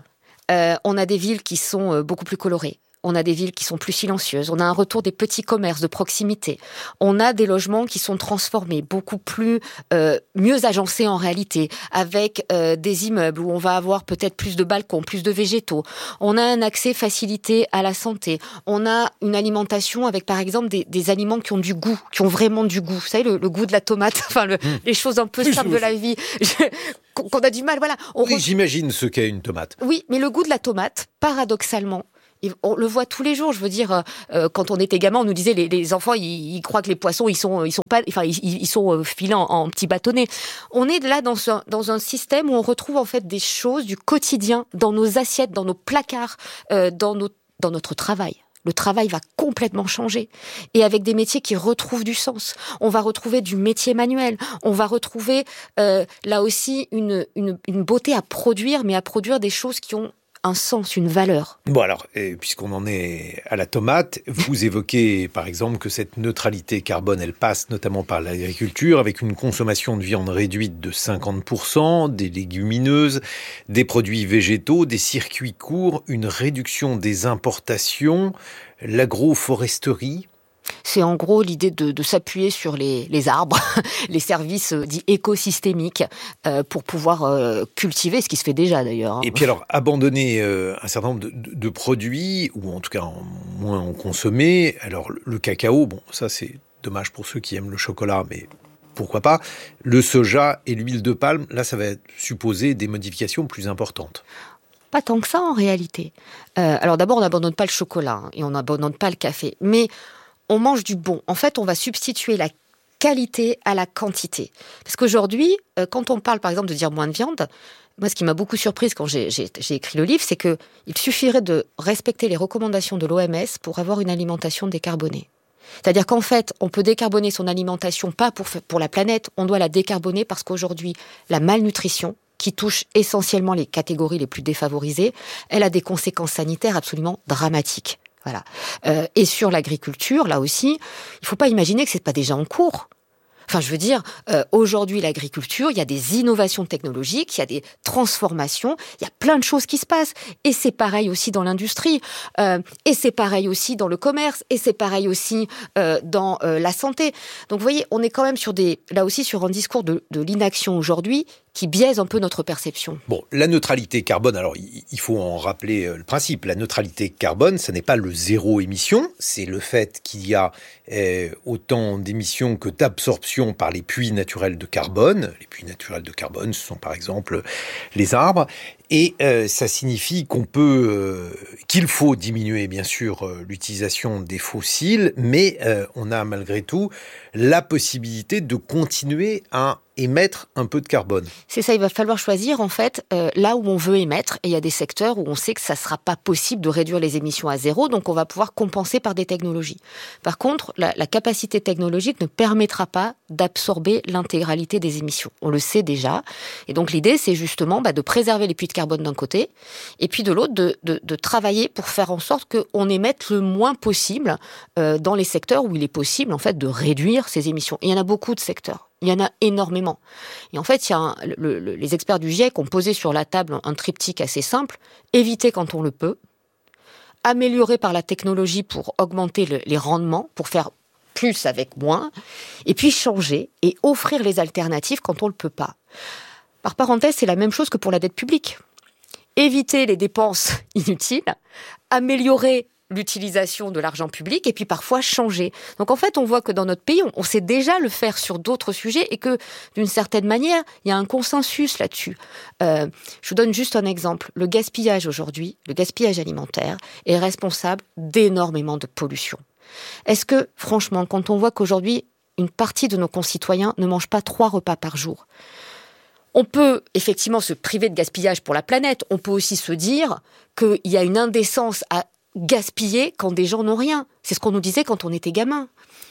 Speaker 3: On a des villes qui sont beaucoup plus colorées. On a des villes qui sont plus silencieuses. On a un retour des petits commerces de proximité. On a des logements qui sont transformés, beaucoup plus mieux agencés en réalité, avec des immeubles où on va avoir peut-être plus de balcons, plus de végétaux. On a un accès facilité à la santé. On a une alimentation avec, par exemple, des aliments qui ont du goût, qui ont vraiment du goût. Vous savez, le goût de la tomate, enfin les choses un peu simples de la vie. Qu'on a du mal, voilà.
Speaker 2: Oui, j'imagine ce qu'est une tomate.
Speaker 3: Oui, mais le goût de la tomate, paradoxalement, on le voit tous les jours. Je veux dire, quand on était gamin, on nous disait les enfants, ils croient que les poissons, ils sont pas, enfin, ils sont filés en petits bâtonnets. On est là dans un système où on retrouve en fait des choses du quotidien dans nos assiettes, dans nos placards, dans notre travail. Le travail va complètement changer. Et avec des métiers qui retrouvent du sens. On va retrouver du métier manuel. On va retrouver, là aussi, une beauté à produire, mais à produire des choses qui ont un sens, une valeur.
Speaker 2: Bon alors, puisqu'on en est à la tomate, vous évoquez par exemple que cette neutralité carbone, elle passe notamment par l'agriculture, avec une consommation de viande réduite de 50%, des légumineuses, des produits végétaux, des circuits courts, une réduction des importations, l'agroforesterie.
Speaker 3: C'est en gros l'idée de s'appuyer sur les arbres, les services dits écosystémiques, pour pouvoir cultiver, ce qui se fait déjà d'ailleurs.
Speaker 2: Et puis alors, abandonner un certain nombre de produits, ou en tout cas moins en consommer. Alors le cacao, bon, ça c'est dommage pour ceux qui aiment le chocolat, mais pourquoi pas. Le soja et l'huile de palme, là ça va supposer des modifications plus importantes.
Speaker 3: Pas tant que ça en réalité. Alors d'abord, on n'abandonne pas le chocolat, et on n'abandonne pas le café, mais on mange du bon. En fait, on va substituer la qualité à la quantité. Parce qu'aujourd'hui, quand on parle, par exemple, de dire moins de viande, moi, ce qui m'a beaucoup surprise quand j'ai écrit le livre, c'est qu'il suffirait de respecter les recommandations de l'OMS pour avoir une alimentation décarbonée. C'est-à-dire qu'en fait, on peut décarboner son alimentation, pas pour la planète, on doit la décarboner parce qu'aujourd'hui, la malnutrition, qui touche essentiellement les catégories les plus défavorisées, elle a des conséquences sanitaires absolument dramatiques. Voilà. Et sur l'agriculture, là aussi, il faut pas imaginer que c'est pas déjà en cours. Enfin, je veux dire, aujourd'hui, l'agriculture, il y a des innovations technologiques, il y a des transformations, il y a plein de choses qui se passent. Et c'est pareil aussi dans l'industrie, et c'est pareil aussi dans le commerce, et c'est pareil aussi dans la santé. Donc, vous voyez, on est quand même là aussi sur un discours de l'inaction aujourd'hui qui biaise un peu notre perception.
Speaker 2: Bon, la neutralité carbone, alors il faut en rappeler le principe. La neutralité carbone, ce n'est pas le zéro émission, c'est le fait qu'il y a autant d'émissions que d'absorption par les puits naturels de carbone. Les puits naturels de carbone, ce sont par exemple les arbres. Et ça signifie qu'il faut diminuer, bien sûr, l'utilisation des fossiles, mais on a malgré tout la possibilité de continuer à émettre un peu de carbone.
Speaker 3: C'est ça, il va falloir choisir en fait là où on veut émettre, et il y a des secteurs où on sait que ça ne sera pas possible de réduire les émissions à zéro, donc on va pouvoir compenser par des technologies. Par contre, la capacité technologique ne permettra pas d'absorber l'intégralité des émissions. On le sait déjà, et donc l'idée c'est justement de préserver les puits de carbone d'un côté, et puis de l'autre de travailler pour faire en sorte qu'on émette le moins possible dans les secteurs où il est possible en fait de réduire ces émissions. Et il y en a beaucoup de secteurs. Il y en a énormément. Et en fait, les experts du GIEC ont posé sur la table un triptyque assez simple. Éviter quand on le peut. Améliorer par la technologie pour augmenter les rendements, pour faire plus avec moins, et puis changer et offrir les alternatives quand on ne le peut pas. Par parenthèse, c'est la même chose que pour la dette publique. Éviter les dépenses inutiles, améliorer l'utilisation de l'argent public et puis parfois changer. Donc en fait, on voit que dans notre pays, on sait déjà le faire sur d'autres sujets et que d'une certaine manière, il y a un consensus là-dessus. Je vous donne juste un exemple. Le gaspillage aujourd'hui, le gaspillage alimentaire, est responsable d'énormément de pollution. Est-ce que, franchement, quand on voit qu'aujourd'hui, une partie de nos concitoyens ne mangent pas 3 repas par jour, on peut effectivement se priver de gaspillage pour la planète. On peut aussi se dire qu'il y a une indécence à gaspiller quand des gens n'ont rien. C'est ce qu'on nous disait quand on était gamin.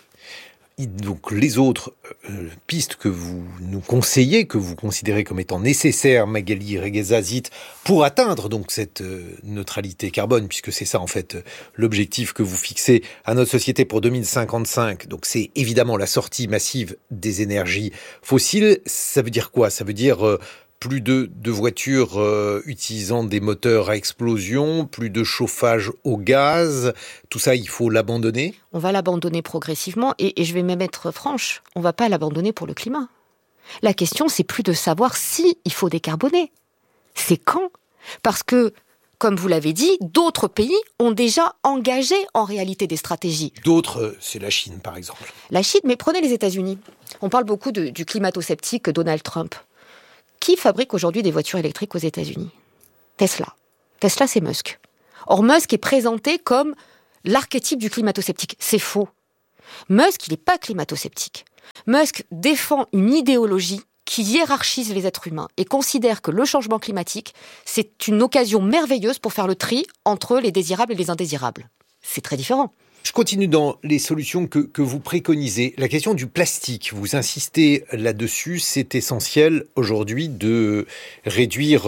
Speaker 2: Donc les autres pistes que vous nous conseillez, que vous considérez comme étant nécessaires, Magali Reguezazit, pour atteindre donc cette neutralité carbone, puisque c'est ça en fait l'objectif que vous fixez à notre société pour 2055, donc c'est évidemment la sortie massive des énergies fossiles. Ça veut dire quoi ? Ça veut dire plus de voitures utilisant des moteurs à explosion, plus de chauffage au gaz, tout ça, il faut l'abandonner ?
Speaker 3: On va l'abandonner progressivement et je vais même être franche, on ne va pas l'abandonner pour le climat. La question, c'est plus de savoir si il faut décarboner. C'est quand ? Parce que, comme vous l'avez dit, d'autres pays ont déjà engagé en réalité des stratégies.
Speaker 2: D'autres, c'est la Chine par exemple.
Speaker 3: La Chine, mais prenez les États-Unis. On parle beaucoup du climato-sceptique Donald Trump. Qui fabrique aujourd'hui des voitures électriques aux États-Unis ? Tesla. Tesla, c'est Musk. Or, Musk est présenté comme l'archétype du climato-sceptique. C'est faux. Musk, il n'est pas climato-sceptique. Musk défend une idéologie qui hiérarchise les êtres humains et considère que le changement climatique, c'est une occasion merveilleuse pour faire le tri entre les désirables et les indésirables. C'est très différent.
Speaker 2: Je continue dans les solutions que vous préconisez. La question du plastique, vous insistez là-dessus, c'est essentiel aujourd'hui de réduire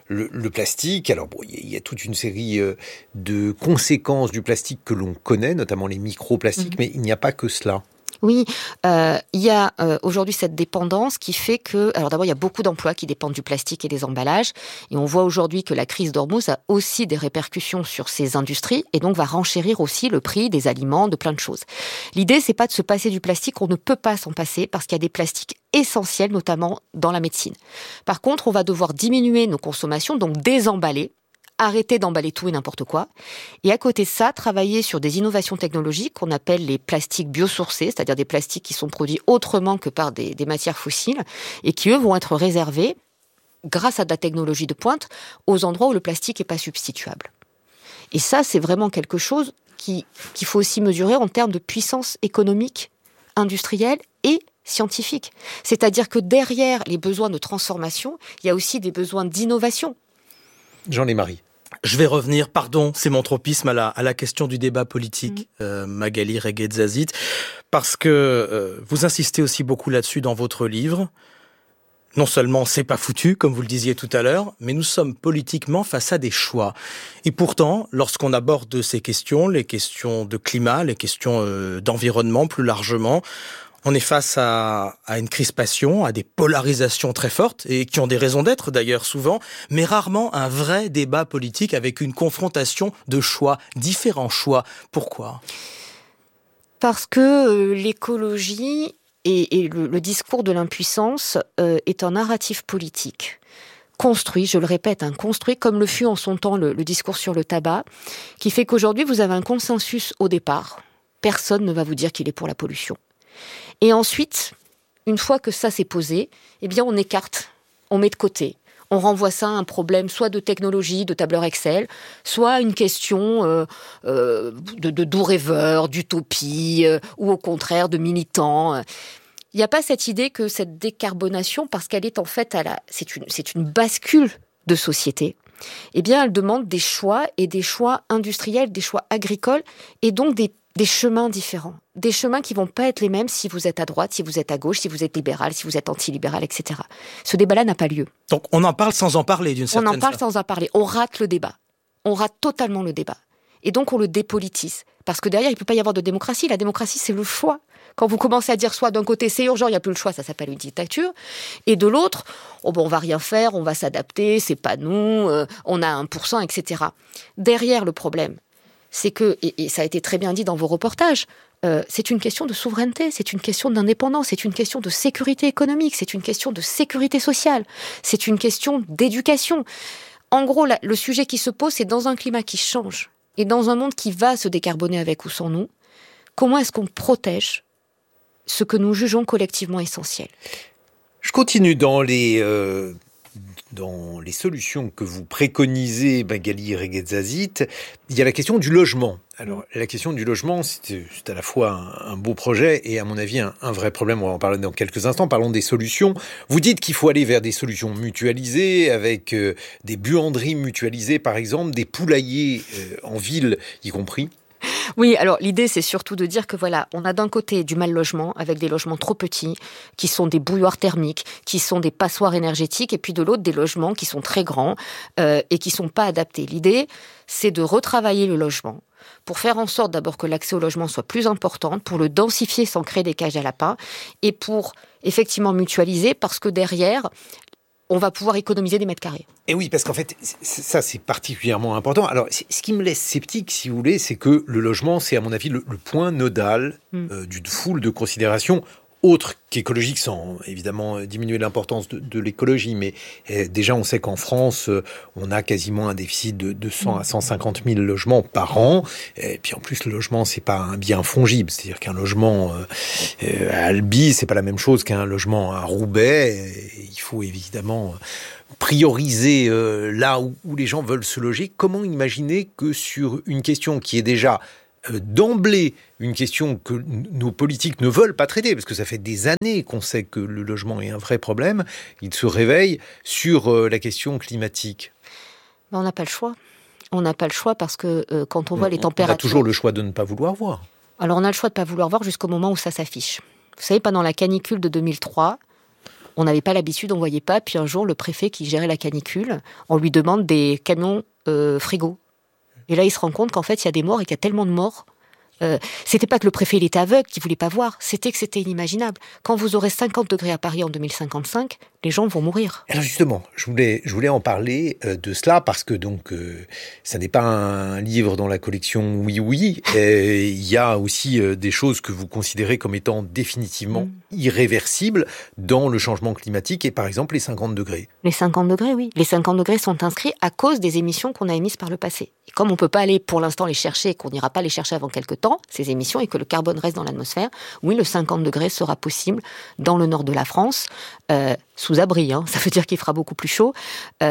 Speaker 2: le plastique. Alors bon, il y a toute une série de conséquences du plastique que l'on connaît, notamment les microplastiques, mais il n'y a pas que cela.
Speaker 3: Oui, il y a aujourd'hui cette dépendance qui fait que... Alors d'abord, il y a beaucoup d'emplois qui dépendent du plastique et des emballages. Et on voit aujourd'hui que la crise d'Ormuz a aussi des répercussions sur ces industries et donc va renchérir aussi le prix des aliments, de plein de choses. L'idée, c'est pas de se passer du plastique, on ne peut pas s'en passer parce qu'il y a des plastiques essentiels, notamment dans la médecine. Par contre, on va devoir diminuer nos consommations, donc désemballer, arrêter d'emballer tout et n'importe quoi. Et à côté de ça, travailler sur des innovations technologiques qu'on appelle les plastiques biosourcés, c'est-à-dire des plastiques qui sont produits autrement que par des matières fossiles et qui, eux, vont être réservés, grâce à de la technologie de pointe, aux endroits où le plastique n'est pas substituable. Et ça, c'est vraiment quelque chose qu'il faut aussi mesurer en termes de puissance économique, industrielle et scientifique. C'est-à-dire que derrière les besoins de transformation, il y a aussi des besoins d'innovation.
Speaker 2: Jean-Lémarie.
Speaker 4: Je vais revenir, pardon, c'est mon tropisme, à la question du débat politique, Magali Reguezazit, parce que vous insistez aussi beaucoup là-dessus dans votre livre. Non seulement c'est pas foutu, comme vous le disiez tout à l'heure, mais nous sommes politiquement face à des choix. Et pourtant, lorsqu'on aborde ces questions, les questions de climat, les questions d'environnement plus largement, on est face à une crispation, à des polarisations très fortes, et qui ont des raisons d'être d'ailleurs souvent, mais rarement un vrai débat politique avec une confrontation de choix, différents choix. Pourquoi ?
Speaker 3: Parce que l'écologie et le discours de l'impuissance est un narratif politique. Construit, je le répète, construit comme le fut en son temps le discours sur le tabac, qui fait qu'aujourd'hui vous avez un consensus au départ. Personne ne va vous dire qu'il est pour la pollution. Et ensuite, une fois que ça s'est posé, eh bien on écarte, on met de côté. On renvoie ça à un problème soit de technologie, de tableur Excel, soit à une question de doux rêveurs, d'utopie, ou au contraire de militants. Il n'y a pas cette idée que cette décarbonation, parce qu'elle est en fait, c'est une bascule de société, eh bien elle demande des choix, et des choix industriels, des choix agricoles, et donc des chemins différents. Des chemins qui ne vont pas être les mêmes si vous êtes à droite, si vous êtes à gauche, si vous êtes libéral, si vous êtes anti-libéral, etc. Ce débat-là n'a pas lieu.
Speaker 4: Donc on en parle sans en parler d'une certaine façon.
Speaker 3: On en parle sans en parler. On rate le débat. On rate totalement le débat. Et donc on le dépolitise. Parce que derrière, il ne peut pas y avoir de démocratie. La démocratie, c'est le choix. Quand vous commencez à dire soit d'un côté, c'est urgent, il n'y a plus le choix, ça s'appelle une dictature. Et de l'autre, on ne va rien faire, on va s'adapter, c'est pas nous, on a 1%, etc. Derrière le problème, c'est que, et ça a été très bien dit dans vos reportages, c'est une question de souveraineté, c'est une question d'indépendance, c'est une question de sécurité économique, c'est une question de sécurité sociale, c'est une question d'éducation. En gros, le sujet qui se pose, c'est dans un climat qui change et dans un monde qui va se décarboner avec ou sans nous, comment est-ce qu'on protège ce que nous jugeons collectivement essentiel ?
Speaker 2: Je continue dans les solutions que vous préconisez, Magali Reguetzazit. Il y a la question du logement. Alors, la question du logement, c'est à la fois un beau projet et, à mon avis, un vrai problème. On va en parler dans quelques instants. Parlons des solutions. Vous dites qu'il faut aller vers des solutions mutualisées, avec des buanderies mutualisées, par exemple, des poulaillers en ville, y compris.
Speaker 3: Oui, alors l'idée, c'est surtout de dire que voilà, on a d'un côté du mal logement, avec des logements trop petits, qui sont des bouilloires thermiques, qui sont des passoires énergétiques, et puis de l'autre, des logements qui sont très grands et qui ne sont pas adaptés. L'idée, c'est de retravailler le logement pour faire en sorte d'abord que l'accès au logement soit plus important, pour le densifier sans créer des cages à lapins, et pour effectivement mutualiser, parce que derrière, on va pouvoir économiser des mètres carrés.
Speaker 2: Et oui, parce qu'en fait, ça, c'est particulièrement important. Alors, ce qui me laisse sceptique, si vous voulez, c'est que le logement, c'est à mon avis le point nodal d'une foule de considérations autres qu'écologiques, sans évidemment diminuer l'importance de l'écologie. Mais déjà, on sait qu'en France, on a quasiment un déficit de 100 à 150 000 logements par an. Et puis en plus, le logement, c'est pas un bien fongible. C'est-à-dire qu'un logement à Albi, c'est pas la même chose qu'un logement à Roubaix. Il faut évidemment prioriser là où les gens veulent se loger. Comment imaginer que sur une question qui est déjà d'emblée une question que nos politiques ne veulent pas traiter, parce que ça fait des années qu'on sait que le logement est un vrai problème, ils se réveillent sur la question climatique?
Speaker 3: On n'a pas le choix. On n'a pas le choix parce que quand on voit les températures...
Speaker 2: On a toujours le choix de ne pas vouloir voir.
Speaker 3: Alors on a le choix de ne pas vouloir voir jusqu'au moment où ça s'affiche. Vous savez, pendant la canicule de 2003... on n'avait pas l'habitude, on ne voyait pas. Puis un jour, le préfet qui gérait la canicule, on lui demande des camions frigo. Et là, il se rend compte qu'en fait, il y a des morts et qu'il y a tellement de morts. C'était pas que le préfet il était aveugle, qu'il voulait pas voir. C'était que c'était inimaginable. Quand vous aurez 50 degrés à Paris en 2055, les gens vont mourir.
Speaker 2: Alors justement, je voulais en parler de cela parce que donc ça n'est pas un livre dans la collection Oui. Il y a aussi des choses que vous considérez comme étant définitivement irréversibles dans le changement climatique et par exemple les 50 degrés.
Speaker 3: Les 50 degrés, oui. Les 50 degrés sont inscrits à cause des émissions qu'on a émises par le passé. Et comme on peut pas aller pour l'instant les chercher et qu'on n'ira pas les chercher avant quelques temps, ces émissions, et que le carbone reste dans l'atmosphère, oui, le 50 degrés sera possible dans le nord de la France, sous abri, ça veut dire qu'il fera beaucoup plus chaud.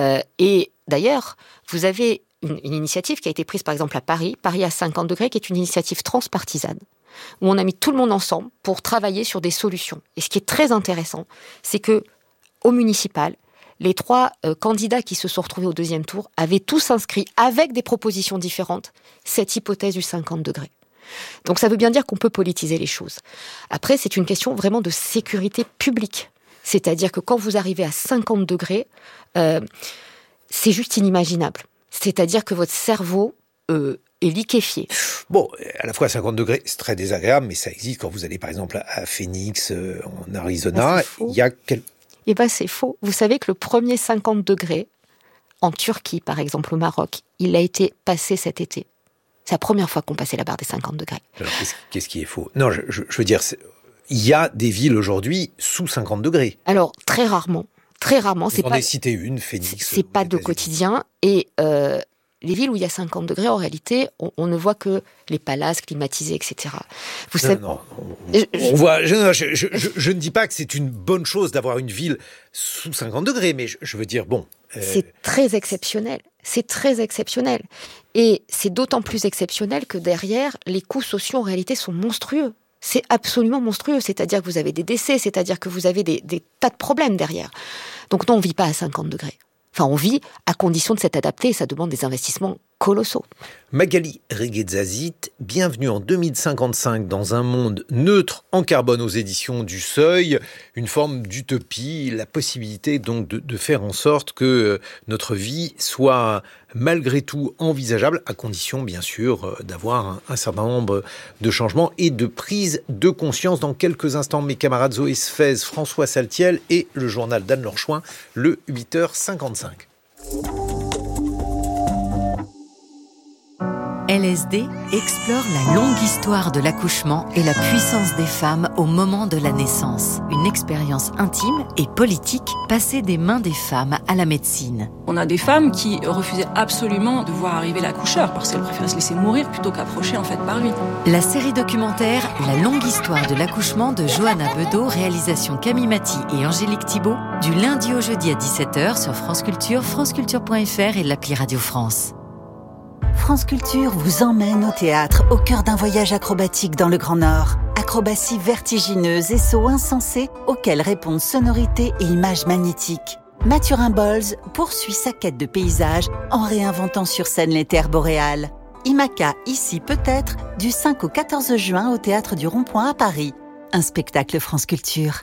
Speaker 3: Et d'ailleurs, vous avez une initiative qui a été prise par exemple à Paris à 50 degrés, qui est une initiative transpartisane, où on a mis tout le monde ensemble pour travailler sur des solutions. Et ce qui est très intéressant, c'est que au municipal, les 3 candidats qui se sont retrouvés au deuxième tour avaient tous inscrit, avec des propositions différentes, cette hypothèse du 50 degrés. Donc ça veut bien dire qu'on peut politiser les choses. Après, c'est une question vraiment de sécurité publique. C'est-à-dire que quand vous arrivez à 50 degrés, c'est juste inimaginable. C'est-à-dire que votre cerveau est liquéfié.
Speaker 2: Bon, à la fois à 50 degrés, c'est très désagréable, mais ça existe quand vous allez par exemple à Phoenix, en Arizona. Il y a
Speaker 3: Eh bien, c'est faux. Vous savez que le premier 50 degrés, en Turquie, par exemple, au Maroc, il a été passé cet été. C'est la première fois qu'on passait la barre des 50 degrés.
Speaker 2: Alors, qu'est-ce qui est faux? Non, je veux dire, il y a des villes aujourd'hui sous 50 degrés.
Speaker 3: Alors, très rarement.
Speaker 2: Vous en avez cité une, Phoenix.
Speaker 3: C'est pas de quotidien. Et les villes où il y a 50 degrés, en réalité, on ne voit que les palaces climatisés, etc. Vous savez...
Speaker 2: Je ne dis pas que c'est une bonne chose d'avoir une ville sous 50 degrés, mais je veux dire, bon...
Speaker 3: C'est très exceptionnel. C'est très exceptionnel. Et c'est d'autant plus exceptionnel que derrière, les coûts sociaux, en réalité, sont monstrueux. C'est absolument monstrueux. C'est-à-dire que vous avez des décès, c'est-à-dire que vous avez des tas de problèmes derrière. Donc non, on ne vit pas à 50 degrés. Enfin, on vit à condition de s'être adapté et ça demande des investissements colossaux.
Speaker 2: Magali Reguetzazit, bienvenue en 2055 dans un monde neutre en carbone aux éditions du Seuil, une forme d'utopie, la possibilité donc de faire en sorte que notre vie soit malgré tout envisageable, à condition bien sûr d'avoir un certain nombre de changements et de prise de conscience. Dans quelques instants, mes camarades Zoé Sfez, François Saltiel et le journal d'Anne-Laure Chouin, le 8h55.
Speaker 23: LSD explore la longue histoire de l'accouchement et la puissance des femmes au moment de la naissance. Une expérience intime et politique passée des mains des femmes à la médecine.
Speaker 7: On a des femmes qui refusaient absolument de voir arriver l'accoucheur parce qu'elles préféraient se laisser mourir plutôt qu'approcher en fait par lui.
Speaker 23: La série documentaire La longue histoire de l'accouchement de Johanna Bedeau, réalisation Camille Maty et Angélique Thibault, du lundi au jeudi à 17h sur France Culture, franceculture.fr et l'appli Radio France.
Speaker 9: France Culture vous emmène au théâtre au cœur d'un voyage acrobatique dans le Grand Nord. Acrobatie vertigineuse et sauts insensés auxquels répondent sonorités et images magnétiques. Mathurin Bolz poursuit sa quête de paysage en réinventant sur scène les terres boréales. IMACA, ici peut-être, du 5 au 14 juin au Théâtre du Rond-Point à Paris. Un spectacle France Culture.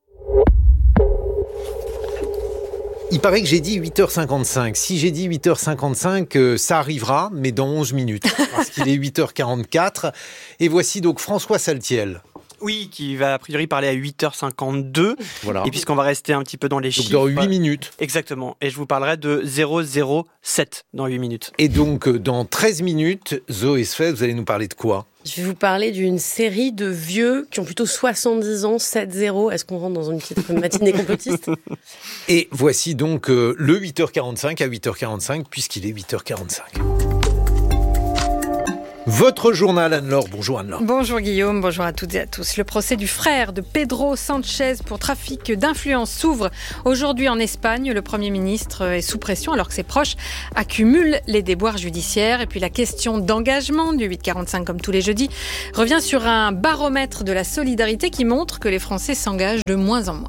Speaker 2: Il paraît que j'ai dit 8h55. Si j'ai dit 8h55, ça arrivera, mais dans 11 minutes, parce qu'il est 8h44. Et voici donc François Saltiel.
Speaker 10: Oui, qui va a priori parler à 8h52.
Speaker 2: Voilà.
Speaker 10: Et puisqu'on va rester un petit peu dans les chiffres...
Speaker 2: Donc dans 8 minutes.
Speaker 10: Exactement. Et je vous parlerai de 007 dans 8 minutes.
Speaker 2: Et donc dans 13 minutes, Zoé Sfez, vous allez nous parler de quoi ?
Speaker 12: Je vais vous parler d'une série de vieux qui ont plutôt 70 ans, 7-0. Est-ce qu'on rentre dans une petite matinée complotiste ?
Speaker 2: Et voici donc le 8h45 à 8h45, puisqu'il est 8h45. Votre journal, Anne-Laure. Bonjour Anne-Laure.
Speaker 13: Bonjour Guillaume, bonjour à toutes et à tous. Le procès du frère de Pedro Sánchez pour trafic d'influence s'ouvre aujourd'hui en Espagne. Le Premier ministre est sous pression alors que ses proches accumulent les déboires judiciaires. Et puis la question d'engagement du 8-45 comme tous les jeudis revient sur un baromètre de la solidarité qui montre que les Français s'engagent de moins en moins.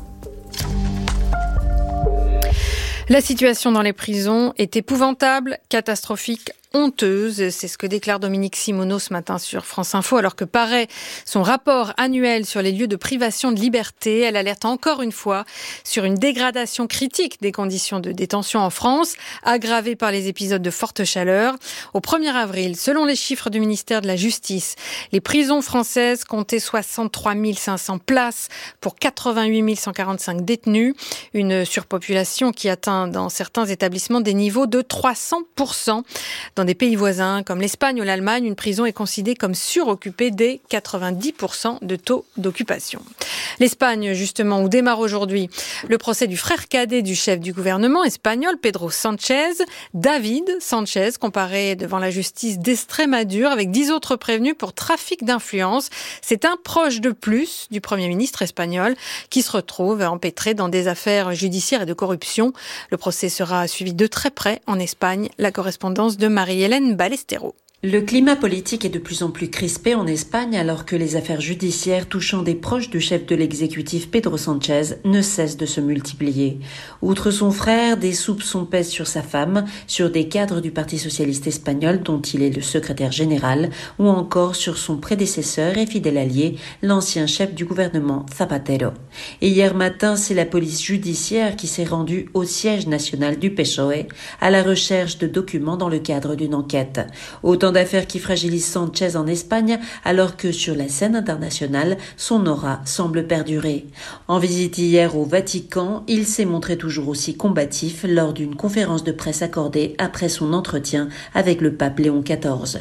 Speaker 13: La situation dans les prisons est épouvantable, catastrophique, honteuse. C'est ce que déclare Dominique Simoneau ce matin sur France Info, alors que paraît son rapport annuel sur les lieux de privation de liberté. Elle alerte encore une fois sur une dégradation critique des conditions de détention en France, aggravée par les épisodes de forte chaleur. Au 1er avril, selon les chiffres du ministère de la Justice, les prisons françaises comptaient 63 500 places pour 88 145 détenus. Une surpopulation qui atteint dans certains établissements des niveaux de 300%. Dans des pays voisins comme l'Espagne ou l'Allemagne, une prison est considérée comme suroccupée dès 90% de taux d'occupation. L'Espagne, justement, où démarre aujourd'hui le procès du frère cadet du chef du gouvernement espagnol, Pedro Sánchez. David Sánchez, comparé devant la justice d'Extrémadure avec 10 autres prévenus pour trafic d'influence. C'est un proche de plus du Premier ministre espagnol qui se retrouve empêtré dans des affaires judiciaires et de corruption. Le procès sera suivi de très près en Espagne. La correspondance de Marie-Hélène Ballesteros.
Speaker 14: Le climat politique est de plus en plus crispé en Espagne alors que les affaires judiciaires touchant des proches du chef de l'exécutif Pedro Sánchez ne cessent de se multiplier. Outre son frère, des soupçons pèsent sur sa femme, sur des cadres du Parti socialiste espagnol dont il est le secrétaire général, ou encore sur son prédécesseur et fidèle allié, l'ancien chef du gouvernement Zapatero. Et hier matin, c'est la police judiciaire qui s'est rendue au siège national du PSOE à la recherche de documents dans le cadre d'une enquête. Autant d'affaires qui fragilisent Sánchez en Espagne, alors que sur la scène internationale, son aura semble perdurer. En visite hier au Vatican, il s'est montré toujours aussi combatif lors d'une conférence de presse accordée après son entretien avec le pape Léon XIV.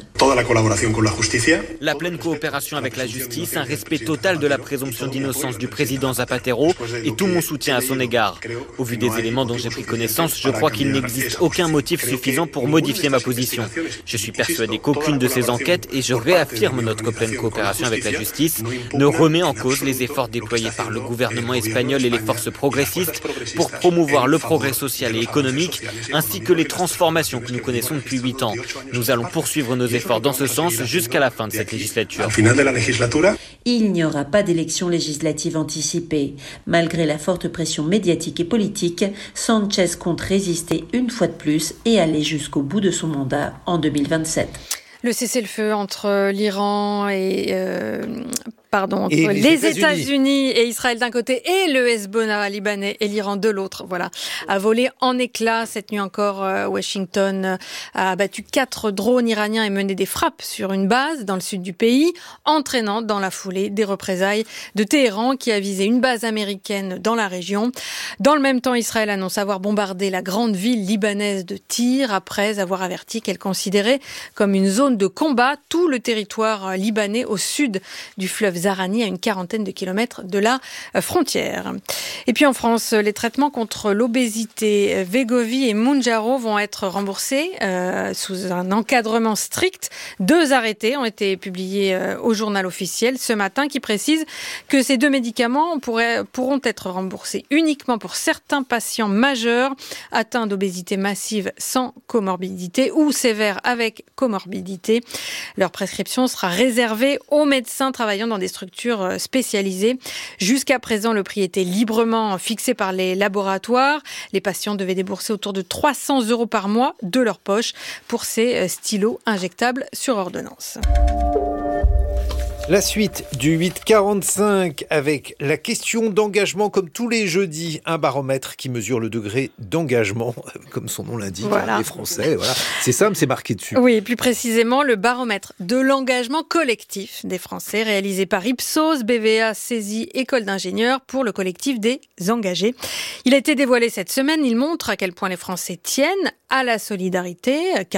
Speaker 27: La pleine coopération avec la justice, un respect total de la présomption d'innocence du président Zapatero et tout mon soutien à son égard. Au vu des éléments dont j'ai pris connaissance, je crois qu'il n'existe aucun motif suffisant pour modifier ma position. Je suis persuadé qu'aucune de ces enquêtes, et je réaffirme notre pleine coopération avec la justice, ne remet en cause les efforts déployés par le gouvernement espagnol et les forces progressistes pour promouvoir le progrès social et économique, ainsi que les transformations que nous connaissons depuis 8 ans. Nous allons poursuivre nos efforts dans ce sens jusqu'à la fin de cette législature.
Speaker 14: Il n'y aura pas d'élection législative anticipée. Malgré la forte pression médiatique et politique, Sánchez compte résister une fois de plus et aller jusqu'au bout de son mandat en 2027.
Speaker 13: Le cessez-le-feu entre l'Iran et entre les États-Unis et Israël d'un côté et le Hezbollah libanais et l'Iran de l'autre, a volé en éclats. Cette nuit encore, Washington a abattu 4 drones iraniens et mené des frappes sur une base dans le sud du pays, entraînant dans la foulée des représailles de Téhéran qui a visé une base américaine dans la région. Dans le même temps, Israël annonce avoir bombardé la grande ville libanaise de Tyr après avoir averti qu'elle considérait comme une zone de combat tout le territoire libanais au sud du fleuve Zahrani, à une quarantaine de kilomètres de la frontière. Et puis en France, les traitements contre l'obésité Wegovy et Mounjaro vont être remboursés sous un encadrement strict. 2 arrêtés ont été publiés au journal officiel ce matin qui précisent que ces 2 médicaments pourront être remboursés uniquement pour certains patients majeurs atteints d'obésité massive sans comorbidité ou sévère avec comorbidité. Leur prescription sera réservée aux médecins travaillant dans des structures spécialisées. Jusqu'à présent, le prix était librement fixé par les laboratoires. Les patients devaient débourser autour de 300 € par mois de leur poche pour ces stylos injectables sur ordonnance.
Speaker 2: La suite du 8-45 avec la question d'engagement, comme tous les jeudis, un baromètre qui mesure le degré d'engagement, comme son nom l'indique, les Français. C'est simple, c'est marqué dessus.
Speaker 13: Oui, plus précisément, le baromètre de l'engagement collectif des Français, réalisé par Ipsos, BVA, CESI, École d'ingénieurs, pour le collectif des engagés. Il a été dévoilé cette semaine, il montre à quel point les Français tiennent à la solidarité.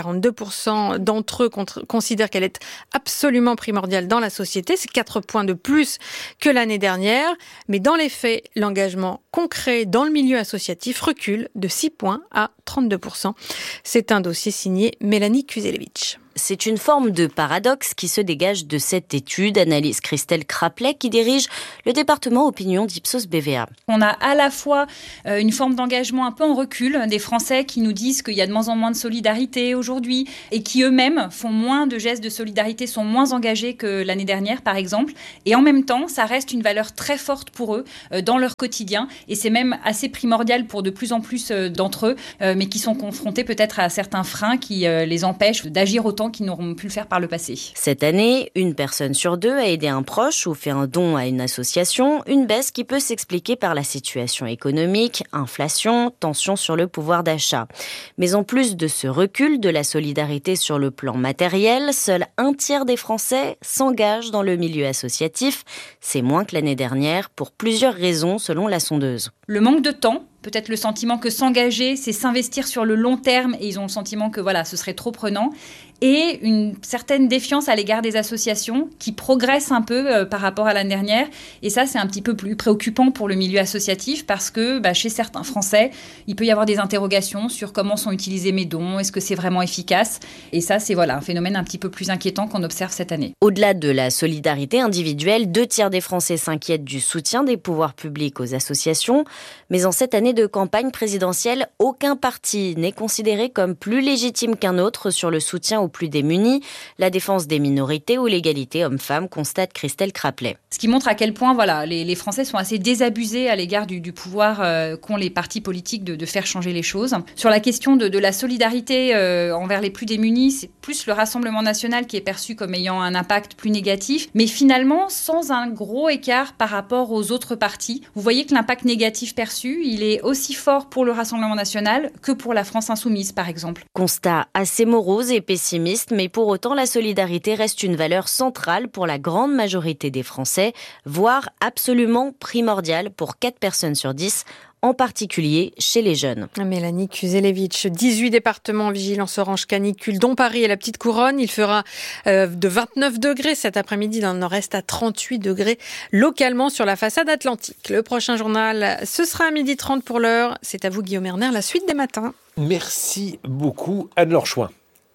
Speaker 13: 42% d'entre eux considèrent qu'elle est absolument primordiale dans la société. C'est 4 points de plus que l'année dernière. Mais dans les faits, l'engagement concret dans le milieu associatif recule de 6 points à 32%. C'est un dossier signé Mélanie Kuzelevich.
Speaker 11: C'est une forme de paradoxe qui se dégage de cette étude, analyse Christelle Craplet, qui dirige le département opinion d'Ipsos BVA.
Speaker 15: On a à la fois une forme d'engagement un peu en recul des Français qui nous disent qu'il y a de moins en moins de solidarité aujourd'hui et qui eux-mêmes font moins de gestes de solidarité, sont moins engagés que l'année dernière par exemple. Et en même temps, ça reste une valeur très forte pour eux dans leur quotidien et c'est même assez primordial pour de plus en plus d'entre eux, mais qui sont confrontés peut-être à certains freins qui les empêchent d'agir autant qui n'auront pu le faire par le passé.
Speaker 11: Cette année, 1 personne sur 2 a aidé un proche ou fait un don à une association, une baisse qui peut s'expliquer par la situation économique, inflation, tension sur le pouvoir d'achat. Mais en plus de ce recul de la solidarité sur le plan matériel, seul 1/3 des Français s'engagent dans le milieu associatif. C'est moins que l'année dernière pour plusieurs raisons selon la sondeuse.
Speaker 15: Le manque de temps, peut-être le sentiment que s'engager, c'est s'investir sur le long terme et ils ont le sentiment que ce serait trop prenant. Et une certaine défiance à l'égard des associations qui progressent un peu par rapport à l'année dernière. Et ça, c'est un petit peu plus préoccupant pour le milieu associatif parce que chez certains Français, il peut y avoir des interrogations sur comment sont utilisés mes dons, est-ce que c'est vraiment efficace ? Et ça, c'est un phénomène un petit peu plus inquiétant qu'on observe cette année.
Speaker 11: Au-delà de la solidarité individuelle, 2/3 des Français s'inquiètent du soutien des pouvoirs publics aux associations. Mais en cette année de campagne présidentielle, aucun parti n'est considéré comme plus légitime qu'un autre sur le soutien aux plus démunis, la défense des minorités ou l'égalité homme-femme, constate Christelle Craplet.
Speaker 15: Ce qui montre à quel point les Français sont assez désabusés à l'égard du pouvoir qu'ont les partis politiques de faire changer les choses. Sur la question de la solidarité envers les plus démunis, c'est plus le Rassemblement national qui est perçu comme ayant un impact plus négatif, mais finalement sans un gros écart par rapport aux autres partis. Vous voyez que l'impact négatif perçu, il est aussi fort pour le Rassemblement national que pour la France insoumise, par exemple.
Speaker 11: Constat assez morose et pessimiste, mais pour autant, la solidarité reste une valeur centrale pour la grande majorité des Français, voire absolument primordiale pour 4 personnes sur 10, en particulier chez les jeunes.
Speaker 13: Mélanie Kuzelevich, 18 départements en vigilance orange canicule, dont Paris et la Petite Couronne. Il fera de 29 degrés cet après-midi dans le nord-est à 38 degrés localement sur la façade atlantique. Le prochain journal, ce sera à 12h30 pour l'heure. C'est à vous Guillaume Erner, la suite des matins.
Speaker 2: Merci beaucoup Anne-Laure Chouin.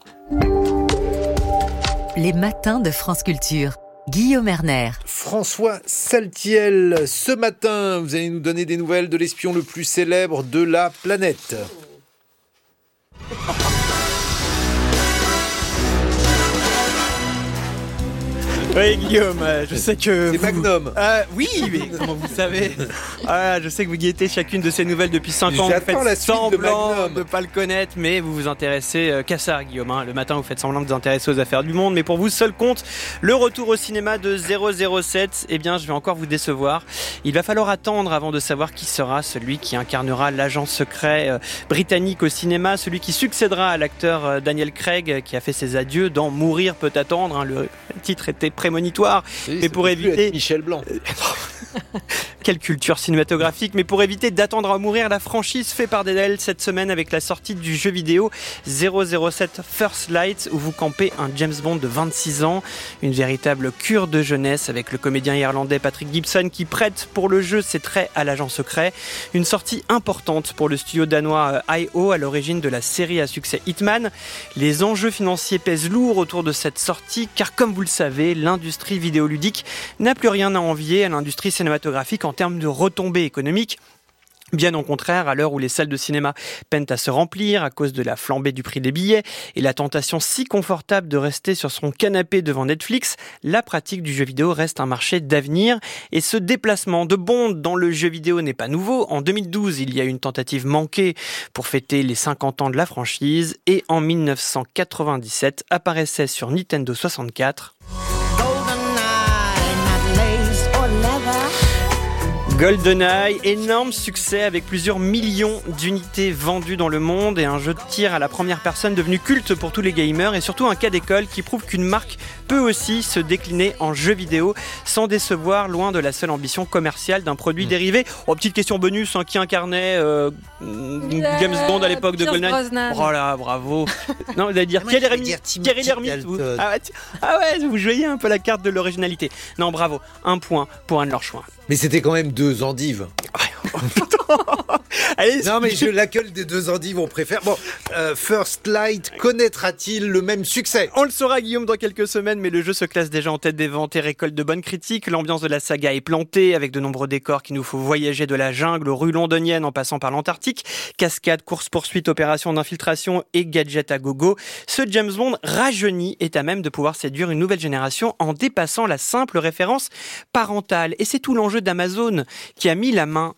Speaker 23: Les matins de France Culture. Guillaume Erner.
Speaker 2: François Saltiel, ce matin, vous allez nous donner des nouvelles de l'espion le plus célèbre de la planète.
Speaker 10: Oui, Guillaume, je sais que...
Speaker 2: C'est Magnum.
Speaker 10: Oui, mais comment vous savez je sais que vous guettez chacune de ces nouvelles depuis 5 ans. Vous faites semblant de ne pas le connaître, mais vous vous intéressez qu'à ça, Guillaume. Le matin, vous faites semblant de vous intéresser aux affaires du monde, mais pour vous, seul compte le retour au cinéma de 007. Eh bien, je vais encore vous décevoir. Il va falloir attendre avant de savoir qui sera celui qui incarnera l'agent secret britannique au cinéma, celui qui succédera à l'acteur Daniel Craig, qui a fait ses adieux dans Mourir peut attendre. Le titre était prémonitoire, mais pour éviter
Speaker 2: Michel Blanc.
Speaker 10: Quelle culture cinématographique. Mais pour éviter d'attendre à mourir, la franchise fait part d'elle cette semaine avec la sortie du jeu vidéo 007 First Light, où vous campez un James Bond de 26 ans, une véritable cure de jeunesse avec le comédien irlandais Patrick Gibson qui prête pour le jeu ses traits à l'agent secret. Une sortie importante pour le studio danois IO, à l'origine de la série à succès Hitman. Les enjeux financiers pèsent lourd autour de cette sortie, car comme vous le savez, l'industrie vidéoludique n'a plus rien à envier à l'industrie cinématographique en termes de retombées économiques. Bien au contraire, à l'heure où les salles de cinéma peinent à se remplir à cause de la flambée du prix des billets et la tentation si confortable de rester sur son canapé devant Netflix, la pratique du jeu vidéo reste un marché d'avenir. Et ce déplacement de Bond dans le jeu vidéo n'est pas nouveau. En 2012, il y a eu une tentative manquée pour fêter les 50 ans de la franchise. Et en 1997, apparaissait sur Nintendo 64... GoldenEye, énorme succès avec plusieurs millions d'unités vendues dans le monde et un jeu de tir à la première personne devenu culte pour tous les gamers et surtout un cas d'école qui prouve qu'une marque peut aussi se décliner en jeu vidéo sans décevoir, loin de la seule ambition commerciale d'un produit dérivé. Petite question bonus, qui incarnait James Bond à l'époque de GoldenEye. Oh là, bravo. Non, vous allez dire Thierry Lhermitte. Ah ouais, vous jouiez un peu la carte de l'originalité. Non, bravo. 1 point pour Anne-Laure Chouin.
Speaker 2: Mais c'était quand même 2 endives.
Speaker 10: Allez,
Speaker 2: non mais la gueule des 2 endives, on préfère. Bon, First Light connaîtra-t-il le même succès ?
Speaker 10: On le saura, Guillaume, dans quelques semaines, mais le jeu se classe déjà en tête des ventes et récolte de bonnes critiques. L'ambiance de la saga est plantée, avec de nombreux décors qui nous font voyager de la jungle aux rues londoniennes en passant par l'Antarctique. Cascades, courses-poursuites, opérations d'infiltration et gadgets à gogo. Ce James Bond rajeuni est à même de pouvoir séduire une nouvelle génération en dépassant la simple référence parentale. Et c'est tout l'enjeu d'Amazon, qui a mis la main